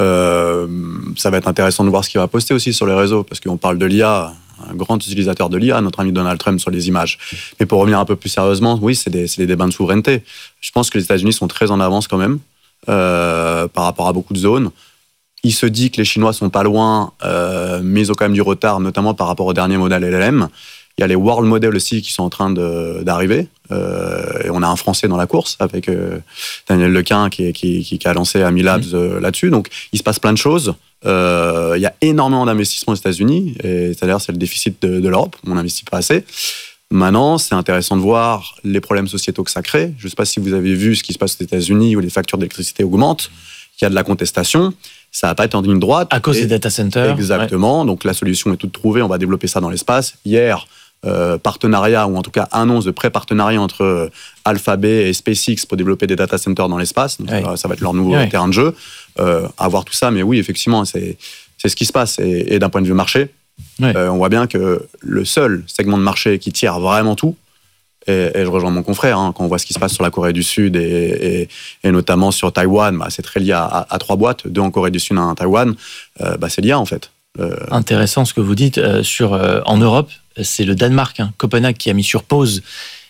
Euh, ça va être intéressant de voir ce qu'il va poster aussi sur les réseaux, parce qu'on parle de l'I A, un grand utilisateur de l'I A, notre ami Donald Trump sur les images. Mais pour revenir un peu plus sérieusement, oui, c'est des, c'est des débats de souveraineté. Je pense que les États-Unis sont très en avance quand même euh, par rapport à beaucoup de zones. Il se dit que les Chinois sont pas loin, euh, mais ils ont quand même du retard, notamment par rapport au dernier modèle L L M. Il y a les World Models aussi qui sont en train de, d'arriver. Euh, et on a un Français dans la course avec euh, Daniel Lequin qui, qui, qui, qui a lancé Ami Labs euh, là-dessus. Donc, il se passe plein de choses. Euh, il y a énormément d'investissements aux États-Unis. Et c'est-à-dire, c'est le déficit de, de l'Europe. On n'investit pas assez. Maintenant, c'est intéressant de voir les problèmes sociétaux que ça crée. Je ne sais pas si vous avez vu ce qui se passe aux États-Unis où les factures d'électricité augmentent. Il y a de la contestation. Ça va pas être en ligne droite. À cause et... des data centers. Exactement. Ouais. Donc, la solution est toute trouvée. On va développer ça dans l'espace. Hier, euh, partenariat, ou en tout cas annonce de pré-partenariat entre euh, Alphabet et SpaceX pour développer des data centers dans l'espace. Donc, ouais. euh, ça va être leur nouveau ouais. terrain de jeu. Euh, à voir tout ça. Mais oui, effectivement, c'est, c'est ce qui se passe. Et, et d'un point de vue marché, ouais. euh, on voit bien que le seul segment de marché qui tire vraiment tout Et, et je rejoins mon confrère, hein, quand on voit ce qui se passe sur la Corée du Sud et, et, et notamment sur Taïwan, bah, c'est très lié à, à, à trois boîtes, deux en Corée du Sud, un à Taïwan, euh, bah, c'est lié en fait. Euh... Intéressant ce que vous dites. Euh, sur, euh, en Europe, c'est le Danemark, hein, Copenhague, qui a mis sur pause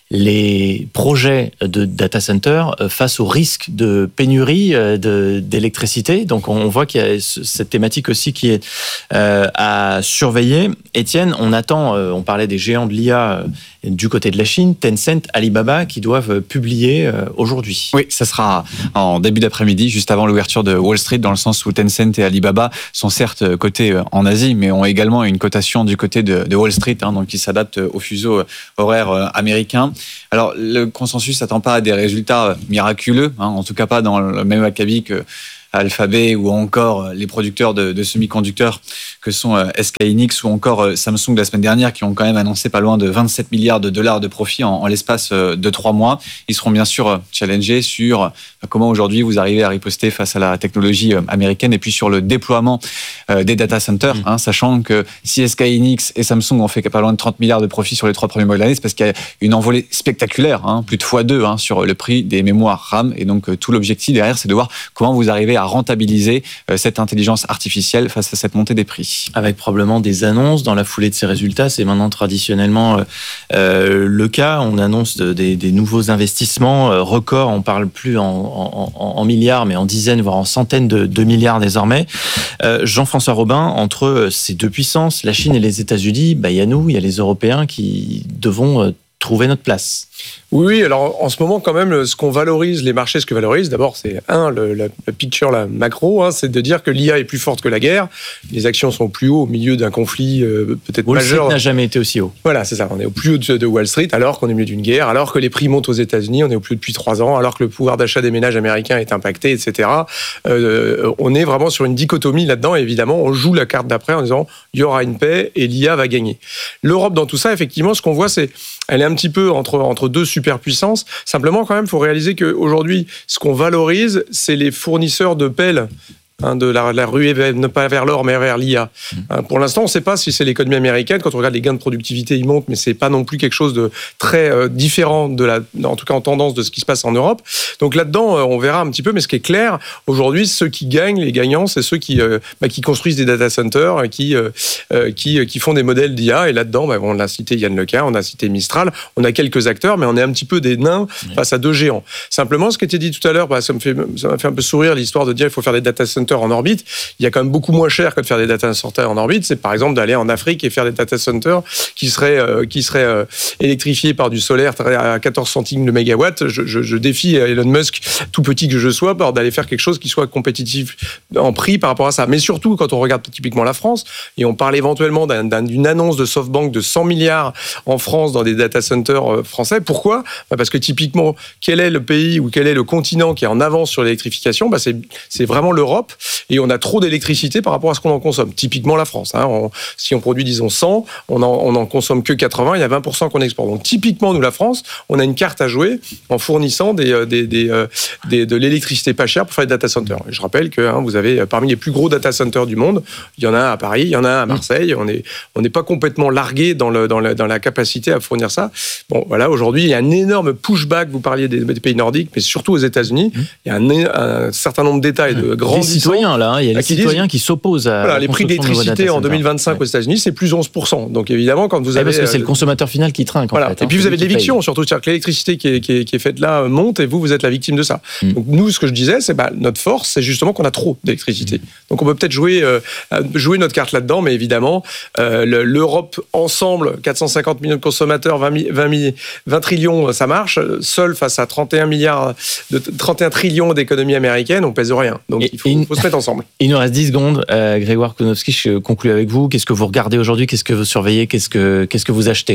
les projets de data center face au risque de pénurie de, d'électricité. Donc on voit qu'il y a cette thématique aussi qui est euh, à surveiller. Étienne, on attend, euh, on parlait des géants de l'I A euh, du côté de la Chine, Tencent, Alibaba, qui doivent publier euh, aujourd'hui. Oui, ça sera en début d'après-midi, juste avant l'ouverture de Wall Street, dans le sens où Tencent et Alibaba sont certes cotés en Asie, mais ont également une cotation du côté de, de Wall Street, hein, donc ils s'adaptent au fuseau horaire américain. Alors, le consensus s'attend pas à des résultats miraculeux, hein, en tout cas pas dans le même acabit que Alphabet ou encore les producteurs de, de semi-conducteurs que sont S K Hynix ou encore Samsung la semaine dernière, qui ont quand même annoncé pas loin de vingt-sept milliards de dollars de profit en, en l'espace de trois mois. Ils seront bien sûr challengés sur comment aujourd'hui vous arrivez à riposter face à la technologie américaine et puis sur le déploiement des data centers, mmh. hein, sachant que si S K Hynix et Samsung ont fait pas loin de trente milliards de profit sur les trois premiers mois de l'année, c'est parce qu'il y a une envolée spectaculaire, hein, plus de fois deux hein, sur le prix des mémoires RAM. Et donc tout l'objectif derrière, c'est de voir comment vous arrivez à rentabiliser cette intelligence artificielle face à cette montée des prix. Avec probablement des annonces dans la foulée de ces résultats. C'est maintenant traditionnellement euh, le cas. On annonce de, des, des nouveaux investissements euh, records. On parle plus en, en, en milliards, mais en dizaines, voire en centaines de, de milliards désormais. Euh, Jean-François Robin, entre ces deux puissances, la Chine et les États-Unis, bah, il y a nous, il y a les Européens qui devons euh, trouver notre place. Oui, alors en ce moment, quand même, ce qu'on valorise, les marchés, ce que valorisent, d'abord, c'est un, le, la, la picture, la macro, hein, c'est de dire que l'I A est plus forte que la guerre. Les actions sont plus haut au milieu d'un conflit euh, peut-être Wall majeur. Street n'a jamais été aussi haut. Voilà, c'est ça. On est au plus haut de, de Wall Street, alors qu'on est au milieu d'une guerre, alors que les prix montent aux États-Unis, on est au plus haut depuis trois ans, alors que le pouvoir d'achat des ménages américains est impacté, et cetera. Euh, on est vraiment sur une dichotomie là-dedans. Et évidemment, on joue la carte d'après en disant il y aura une paix et l'I A va gagner. L'Europe, dans tout ça, effectivement, ce qu'on voit, c'est elle est un petit peu entre entre deux superpuissances. Simplement, quand même, il faut réaliser qu'aujourd'hui, ce qu'on valorise, c'est les fournisseurs de pelles. Hein, de la, la ruée ne pas vers l'or mais vers l'I A. Hein, pour l'instant, on ne sait pas si c'est l'économie américaine. Quand on regarde les gains de productivité, ils montent, mais c'est pas non plus quelque chose de très euh, différent de la, en tout cas en tendance de ce qui se passe en Europe. Donc là-dedans, euh, on verra un petit peu. Mais ce qui est clair aujourd'hui, ceux qui gagnent, les gagnants, c'est ceux qui euh, bah, qui construisent des data centers, et qui euh, euh, qui qui font des modèles d'I A. Et là-dedans, bah, on a cité Yann Lequin, on a cité Mistral, on a quelques acteurs, mais on est un petit peu des nains face à deux géants. Simplement, ce qui était dit tout à l'heure, bah, ça me fait ça m'a fait un peu sourire l'histoire de dire il faut faire des data centers en orbite. Il y a quand même beaucoup moins cher que de faire des data centers en orbite. C'est par exemple d'aller en Afrique et faire des data centers qui seraient, euh, qui seraient euh, électrifiés par du solaire à quatorze centimes le mégawatt. Je, je, je défie Elon Musk, tout petit que je sois, d'aller faire quelque chose qui soit compétitif en prix par rapport à ça. Mais surtout, quand on regarde typiquement la France, et on parle éventuellement d'un, d'un, d'une annonce de SoftBank de cent milliards en France dans des data centers français. Pourquoi ? Bah parce que typiquement, quel est le pays ou quel est le continent qui est en avance sur l'électrification ? Bah c'est, c'est vraiment l'Europe. Et on a trop d'électricité par rapport à ce qu'on en consomme. Typiquement la France. Hein. On, si on produit, disons, cent, on en, on en consomme que quatre-vingts, il y a vingt pour cent qu'on exporte. Donc typiquement, nous, la France, on a une carte à jouer en fournissant des, des, des, des, de l'électricité pas chère pour faire des data centers. Et je rappelle que hein, vous avez parmi les plus gros data centers du monde, il y en a un à Paris, il y en a un à Marseille. On n'est on n'est pas complètement largué dans, le, dans, la, dans la capacité à fournir ça. Bon, voilà, aujourd'hui, il y a un énorme pushback. Vous parliez des, des pays nordiques, mais surtout aux États-Unis, mmh. il y a un, un certain nombre d'États et de grands les citoyens là. Hein, il y a les citoyens disent, qui s'opposent à voilà, les prix de l'électricité en deux mille vingt-cinq ouais. aux États-Unis, c'est plus onze pour cent. Donc évidemment, quand vous avez parce que c'est le consommateur final qui trinque. Voilà. En fait, et hein, puis vous avez de l'éviction, surtout, c'est-à-dire que l'électricité qui est, qui, est, qui est faite là monte et vous, vous êtes la victime de ça. Mm. Donc nous, ce que je disais, c'est bah, notre force, c'est justement qu'on a trop d'électricité. Donc on peut peut-être jouer, euh, jouer notre carte là-dedans, mais évidemment, euh, l'Europe ensemble, quatre cent cinquante millions de consommateurs, vingt, vingt, vingt trillions, ça marche. Seul face à trente et un milliards, de, trente et un trillions d'économies américaines, on pèse rien. Donc et, il faut, il faut se mettre ensemble. Il nous reste dix secondes. Euh, Grégoire Konowski, je conclue avec vous. Qu'est-ce que vous regardez aujourd'hui ? Qu'est-ce que vous surveillez ? Qu'est-ce que, qu'est-ce que vous achetez ?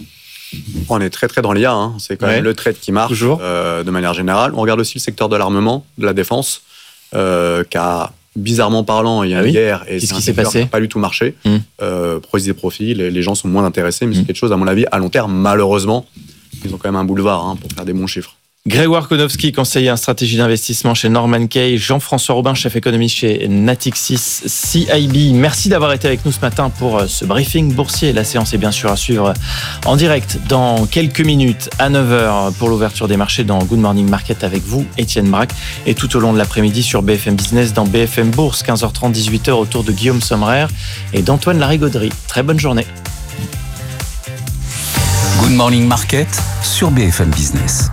On est très très dans l'I A, hein. C'est quand ouais. même le trade qui marche euh, de manière générale. On regarde aussi le secteur de l'armement, de la défense, euh, qui a bizarrement parlant, il y a ah une oui guerre et Qu'est-ce c'est un qui s'est secteur passé qui n'a pas du tout marché. Mmh. Euh, produits et profits, les, les gens sont moins intéressés, mais mmh. c'est quelque chose, à mon avis, à long terme, malheureusement, ils ont quand même un boulevard hein, pour faire des bons chiffres. Grégoire Konowski, conseiller en stratégie d'investissement chez Norman Kay, Jean-François Robin, chef économiste chez Natixis C I B. Merci d'avoir été avec nous ce matin pour ce briefing boursier. La séance est bien sûr à suivre en direct dans quelques minutes à neuf heures pour l'ouverture des marchés dans Good Morning Market avec vous, Étienne Braque, et tout au long de l'après-midi sur B F M Business dans B F M Bourse, quinze heures trente, dix-huit heures autour de Guillaume Sommerer et d'Antoine Larigauderie. Très bonne journée. Good Morning Market sur B F M Business.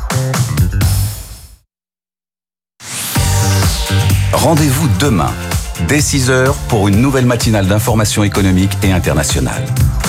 Rendez-vous demain, dès six heures, pour une nouvelle matinale d'information économique et internationale.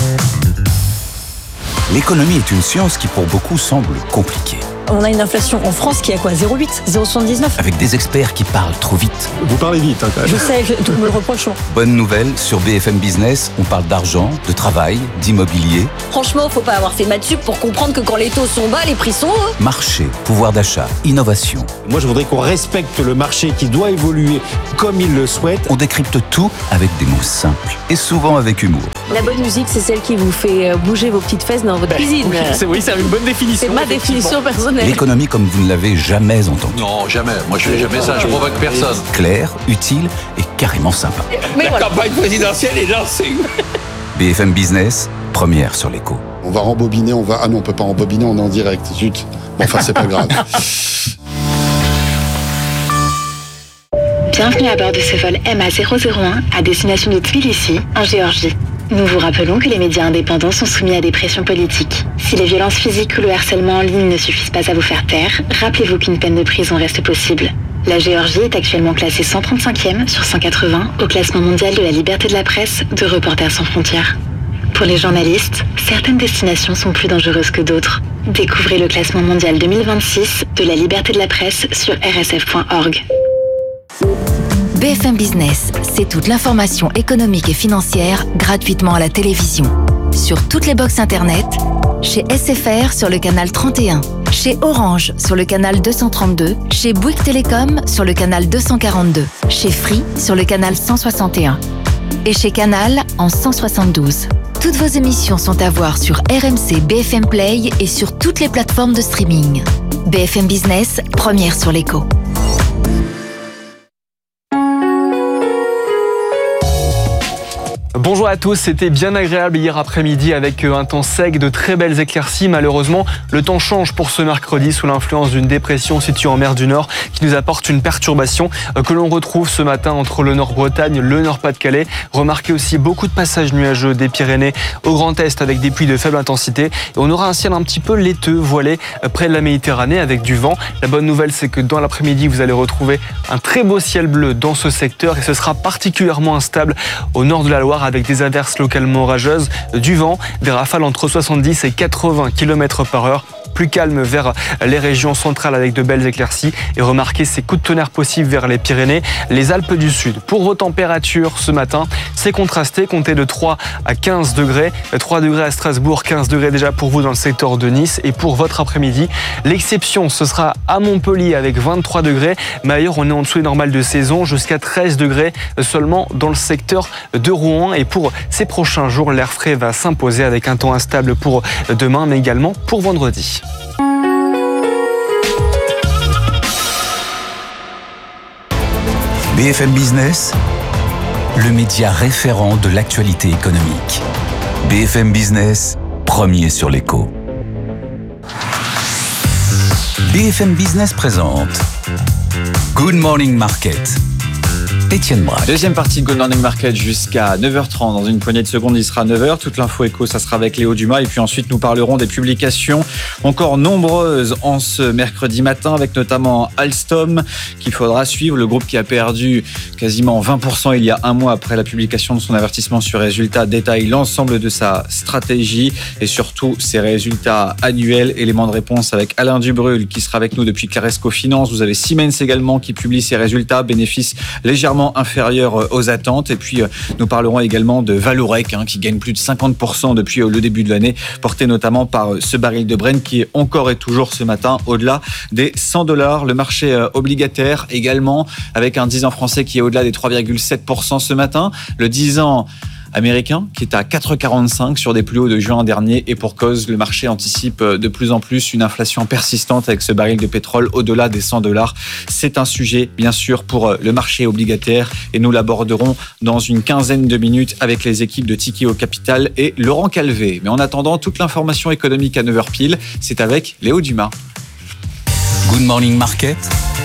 L'économie est une science qui pour beaucoup semble compliquée. On a une inflation en France qui est à quoi zéro virgule huit, zéro virgule soixante-dix-neuf. Avec des experts qui parlent trop vite. Vous parlez vite, hein, quand même. Je sais, je, tout me le reproche. Bonne nouvelle, sur B F M Business, on parle d'argent, de travail, d'immobilier. Franchement, faut pas avoir fait maths sup pour comprendre que quand les taux sont bas, les prix sont hauts. Marché, pouvoir d'achat, innovation. Moi, je voudrais qu'on respecte le marché qui doit évoluer comme il le souhaite. On décrypte tout avec des mots simples et souvent avec humour. La bonne musique, c'est celle qui vous fait bouger vos petites fesses dans votre ben, cuisine. Oui, c'est, oui, c'est une bonne définition. C'est ma définition personnelle. L'économie comme vous ne l'avez jamais entendue. Non, jamais. Moi, je fais jamais ça. Je provoque personne. Clair, utile et carrément sympa. Mais La voilà. campagne présidentielle est lancée. B F M Business, première sur l'écho. On va rembobiner, on va... Ah non, on peut pas rembobiner, on est en direct. Zut. Bon, enfin, c'est pas grave. Bienvenue à bord de ce vol M A zéro zéro un à destination de Tbilissi, en Géorgie. Nous vous rappelons que les médias indépendants sont soumis à des pressions politiques. Si les violences physiques ou le harcèlement en ligne ne suffisent pas à vous faire taire, rappelez-vous qu'une peine de prison reste possible. La Géorgie est actuellement classée cent trente-cinquième sur cent quatre-vingts au classement mondial de la liberté de la presse de Reporters sans frontières. Pour les journalistes, certaines destinations sont plus dangereuses que d'autres. Découvrez le classement mondial deux mille vingt-six de la liberté de la presse sur r s f point org. B F M Business, c'est toute l'information économique et financière gratuitement à la télévision. Sur toutes les box internet, chez S F R sur le canal trente et un, chez Orange sur le canal deux cent trente-deux, chez Bouygues Télécom sur le canal deux cent quarante-deux, chez Free sur le canal cent soixante et un et chez Canal en cent soixante-douze. Toutes vos émissions sont à voir sur R M C B F M Play et sur toutes les plateformes de streaming. B F M Business, première sur l'écho. Bonjour à tous, c'était bien agréable hier après-midi avec un temps sec, de très belles éclaircies. Malheureusement, le temps change pour ce mercredi sous l'influence d'une dépression située en mer du Nord qui nous apporte une perturbation que l'on retrouve ce matin entre le Nord-Bretagne, le Nord-Pas-de-Calais. Remarquez aussi beaucoup de passages nuageux des Pyrénées au Grand Est avec des pluies de faible intensité. Et on aura un ciel un petit peu laiteux, voilé près de la Méditerranée avec du vent. La bonne nouvelle, c'est que dans l'après-midi, vous allez retrouver un très beau ciel bleu dans ce secteur et ce sera particulièrement instable au nord de la Loire avec des averses localement orageuses, du vent, des rafales entre soixante-dix et quatre-vingts kilomètres par heure. Plus calme vers les régions centrales avec de belles éclaircies et remarquez ces coups de tonnerre possibles vers les Pyrénées, les Alpes du Sud. Pour vos températures ce matin, c'est contrasté, comptez de trois à quinze degrés, trois degrés à Strasbourg, quinze degrés déjà pour vous dans le secteur de Nice et pour votre après-midi, l'exception ce sera à Montpellier avec vingt-trois degrés, mais ailleurs on est en dessous des normales de saison jusqu'à treize degrés seulement dans le secteur de Rouen et pour ces prochains jours, l'air frais va s'imposer avec un temps instable pour demain mais également pour vendredi. B F M Business, le média référent de l'actualité économique. B F M Business, premier sur l'écho. B F M Business présente Good Morning Market. Étienne Braque. Deuxième partie de Good Morning Market jusqu'à neuf heures trente. Dans une poignée de secondes, il sera neuf heures. Toute l'info éco, ça sera avec Léo Dumas. Et puis ensuite, nous parlerons des publications encore nombreuses en ce mercredi matin, avec notamment Alstom, qu'il faudra suivre. Le groupe qui a perdu quasiment vingt pour cent il y a un mois après la publication de son avertissement sur résultats, détaille l'ensemble de sa stratégie et surtout ses résultats annuels. Élément de réponse avec Alain Dubrul, qui sera avec nous depuis Claresco Finance. Vous avez Siemens également, qui publie ses résultats, bénéfices légèrement inférieurs aux attentes. Et puis, nous parlerons également de Vallourec, hein, qui gagne plus de cinquante pour cent depuis le début de l'année, porté notamment par ce baril de Brent qui est encore et toujours ce matin au-delà des cent dollars. Le marché obligataire également, avec un dix ans français qui est au-delà des trois virgule sept pour cent ce matin. Le dix ans américain qui est à quatre virgule quarante-cinq sur des plus hauts de juin dernier et pour cause, le marché anticipe de plus en plus une inflation persistante avec ce baril de pétrole au-delà des cent dollars. C'est un sujet bien sûr pour le marché obligataire et nous l'aborderons dans une quinzaine de minutes avec les équipes de Tikehau Capital et Laurent Calvé. Mais en attendant, toute l'information économique à neuf heures pile, c'est avec Léo Dumas. Good Morning Market,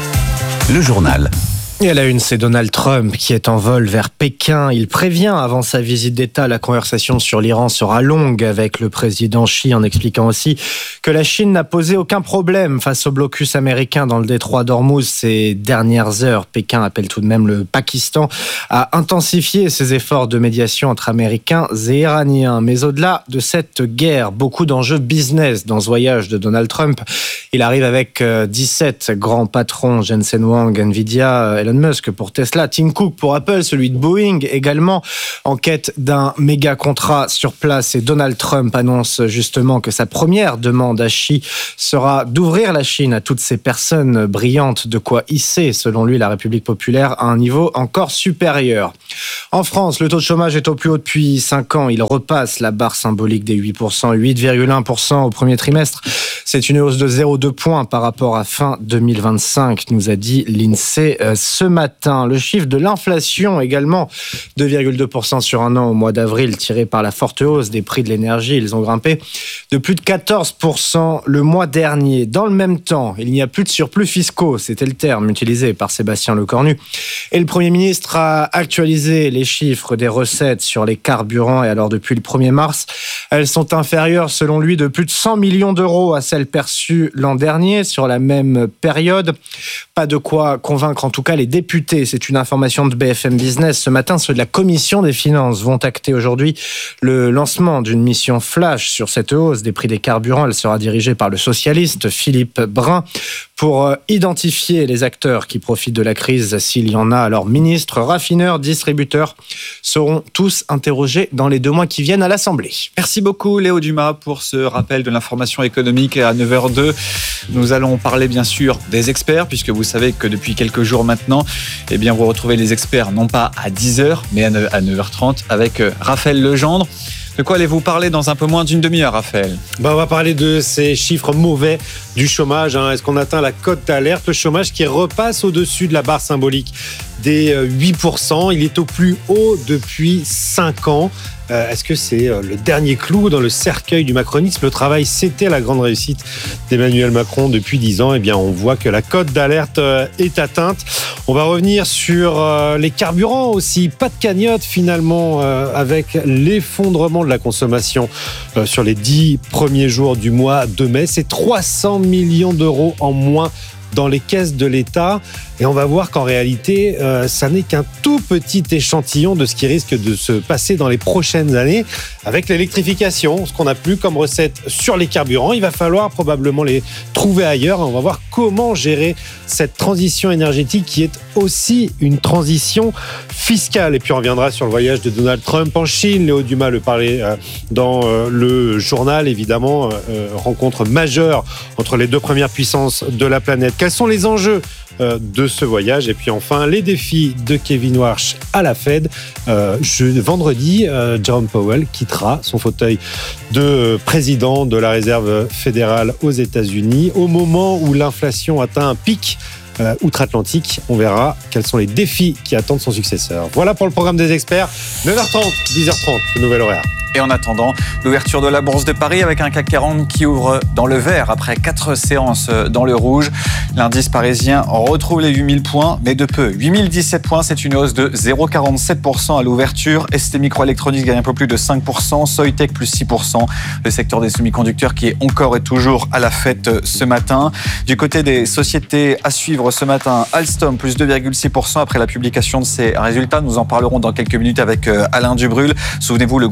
le journal. Et à la une, c'est Donald Trump qui est en vol vers Pékin. Il prévient avant sa visite d'État, la conversation sur l'Iran sera longue avec le président Xi, en expliquant aussi que la Chine n'a posé aucun problème face au blocus américain dans le détroit d'Ormuz ces dernières heures. Pékin appelle tout de même le Pakistan à intensifier ses efforts de médiation entre Américains et Iraniens. Mais au-delà de cette guerre, beaucoup d'enjeux business dans ce voyage de Donald Trump. Il arrive avec dix-sept grands patrons, Jensen Huang, Nvidia, Elon Musk pour Tesla, Tim Cook pour Apple, celui de Boeing également, en quête d'un méga contrat sur place. Et Donald Trump annonce justement que sa première demande à Xi sera d'ouvrir la Chine à toutes ces personnes brillantes, de quoi hisser, selon lui, la République populaire à un niveau encore supérieur. En France, le taux de chômage est au plus haut depuis cinq ans. Il repasse la barre symbolique des huit pour cent, huit virgule un pour cent au premier trimestre. C'est une hausse de zéro virgule deux points par rapport à fin deux mille vingt-cinq, nous a dit l'INSEE ce matin. Le chiffre de l'inflation également, deux virgule deux pour cent sur un an au mois d'avril, tiré par la forte hausse des prix de l'énergie. Ils ont grimpé de plus de quatorze pour cent le mois dernier. Dans le même temps, il n'y a plus de surplus fiscaux, c'était le terme utilisé par Sébastien Lecornu. Et le Premier ministre a actualisé les chiffres des recettes sur les carburants. Et alors depuis le premier mars, elles sont inférieures selon lui de plus de cent millions d'euros à celles perçues l'an dernier sur la même période. Pas de quoi convaincre en tout cas les députés. C'est une information de B F M Business. Ce matin, ceux de la Commission des finances vont acter aujourd'hui le lancement d'une mission flash sur cette hausse des prix des carburants. Elle sera dirigée par le socialiste Philippe Brun pour identifier les acteurs qui profitent de la crise, s'il y en a. Alors ministres, raffineurs, distributeurs seront tous interrogés dans les deux mois qui viennent à l'Assemblée. Merci beaucoup Léo Dumas pour ce rappel de l'information économique. Et à neuf heures deux, nous allons parler bien sûr des experts, puisque vous savez que depuis quelques jours maintenant, eh bien, vous retrouvez les experts non pas à dix heures, mais à neuf heures trente avec Raphaël Legendre. De quoi allez-vous parler dans un peu moins d'une demi-heure, Raphaël ? Ben, on va parler de ces chiffres mauvais du chômage. Hein. Est-ce qu'on atteint la cote d'alerte ? Le chômage qui repasse au-dessus de la barre symbolique des huit pour cent. Il est au plus haut depuis cinq ans. Euh, est-ce que c'est euh, le dernier clou dans le cercueil du macronisme ? Le travail, c'était la grande réussite d'Emmanuel Macron depuis dix ans. Eh bien, on voit que la cote d'alerte euh, est atteinte. On va revenir sur euh, les carburants aussi. Pas de cagnotte finalement euh, avec l'effondrement de la consommation euh, sur les dix premiers jours du mois de mai. C'est trois cents millions d'euros en moins dans les caisses de l'État. Et on va voir qu'en réalité, euh, ça n'est qu'un tout petit échantillon de ce qui risque de se passer dans les prochaines années avec l'électrification, ce qu'on n'a plus comme recette sur les carburants. Il va falloir probablement les trouver ailleurs. On va voir comment gérer cette transition énergétique qui est aussi une transition fiscale. Et puis on reviendra sur le voyage de Donald Trump en Chine. Léo Dumas le parlait euh, dans euh, le journal, évidemment. Euh, rencontre majeure entre les deux premières puissances de la planète. Quels sont les enjeux de ce voyage? Et puis enfin, les défis de Kevin Warsh à la Fed. Euh, je, vendredi, euh, Jerome Powell quittera son fauteuil de président de la Réserve fédérale aux États-Unis au moment où l'inflation atteint un pic euh, outre-Atlantique. On verra quels sont les défis qui attendent son successeur. Voilà pour le programme des experts. neuf heures trente, dix heures trente, le nouvel horaire. Et en attendant, l'ouverture de la Bourse de Paris avec un C A C quarante qui ouvre dans le vert après quatre séances dans le rouge. L'indice parisien retrouve les huit mille points, mais de peu. huit mille dix-sept points, c'est une hausse de zéro virgule quarante-sept pour cent à l'ouverture. S T Microelectronics gagne un peu plus de cinq pour cent. Soitec plus six pour cent. Le secteur des semi-conducteurs qui est encore et toujours à la fête ce matin. Du côté des sociétés à suivre ce matin, Alstom plus deux virgule six pour cent après la publication de ses résultats. Nous en parlerons dans quelques minutes avec Alain Dubrul. Souvenez-vous, le groupe avait annoncé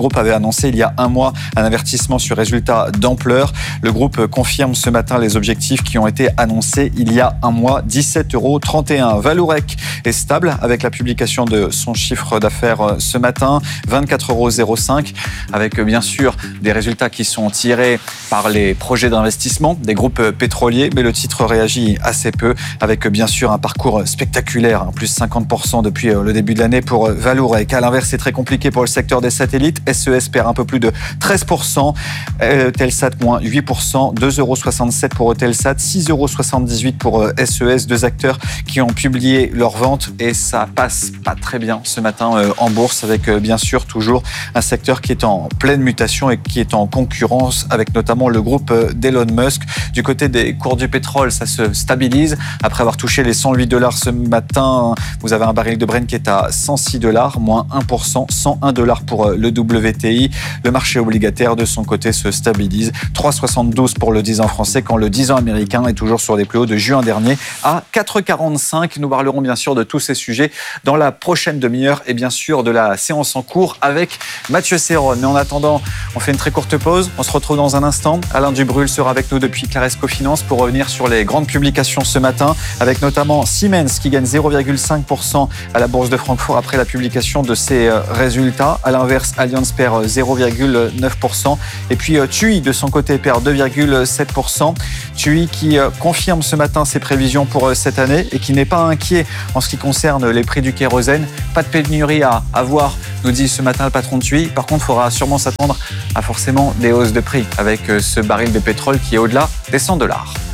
annoncé il y a un mois un avertissement sur résultat d'ampleur. Le groupe confirme ce matin les objectifs qui ont été annoncés il y a un mois, dix-sept euros trente et un. Vallourec est stable avec la publication de son chiffre d'affaires ce matin, vingt-quatre euros zéro cinq, avec bien sûr des résultats qui sont tirés par les projets d'investissement des groupes pétroliers, mais le titre réagit assez peu avec bien sûr un parcours spectaculaire, hein, plus cinquante pour cent depuis le début de l'année pour Vallourec. À l'inverse, c'est très compliqué pour le secteur des satellites. S E S perd un peu plus de treize pour cent, Eutelsat moins huit pour cent, deux euros soixante-sept pour Eutelsat, six euros soixante-dix-huit pour S E S, deux acteurs qui ont publié leurs ventes et ça passe pas très bien ce matin en bourse avec bien sûr toujours un secteur qui est en pleine mutation et qui est en concurrence avec notamment le groupe d'Elon Musk. Du côté des cours du pétrole, ça se stabilise. Après avoir touché les cent huit dollars ce matin, vous avez un baril de Brent qui est à cent six dollars, moins un pour cent, cent un dollars pour le W T I. Le marché obligataire de son côté se stabilise, trois virgule soixante-douze pour le dix ans français quand le dix ans américain est toujours sur des plus hauts de juin dernier à quatre virgule quarante-cinq. Nous parlerons bien sûr de tous ces sujets dans la prochaine demi-heure et bien sûr de la séance en cours avec Mathieu Serron. Mais en attendant, on fait une très courte pause. On se retrouve dans un instant. Alain Dubrul sera avec nous depuis Claresco Finance pour revenir sur les grandes publications ce matin avec notamment Siemens qui gagne zéro virgule cinq pour cent à la bourse de Francfort après la publication de ses résultats. À l'inverse, Allianz perd zéro virgule neuf pour cent et puis T U I de son côté perd deux virgule sept pour cent. T U I qui confirme ce matin ses prévisions pour cette année et qui n'est pas inquiet en ce qui concerne les prix du kérosène. Pas de pénurie à avoir, nous dit ce matin le patron de T U I. Par contre, il faudra sûrement s'attendre à forcément des hausses de prix avec ce baril de pétrole qui est au-delà des cent dollars.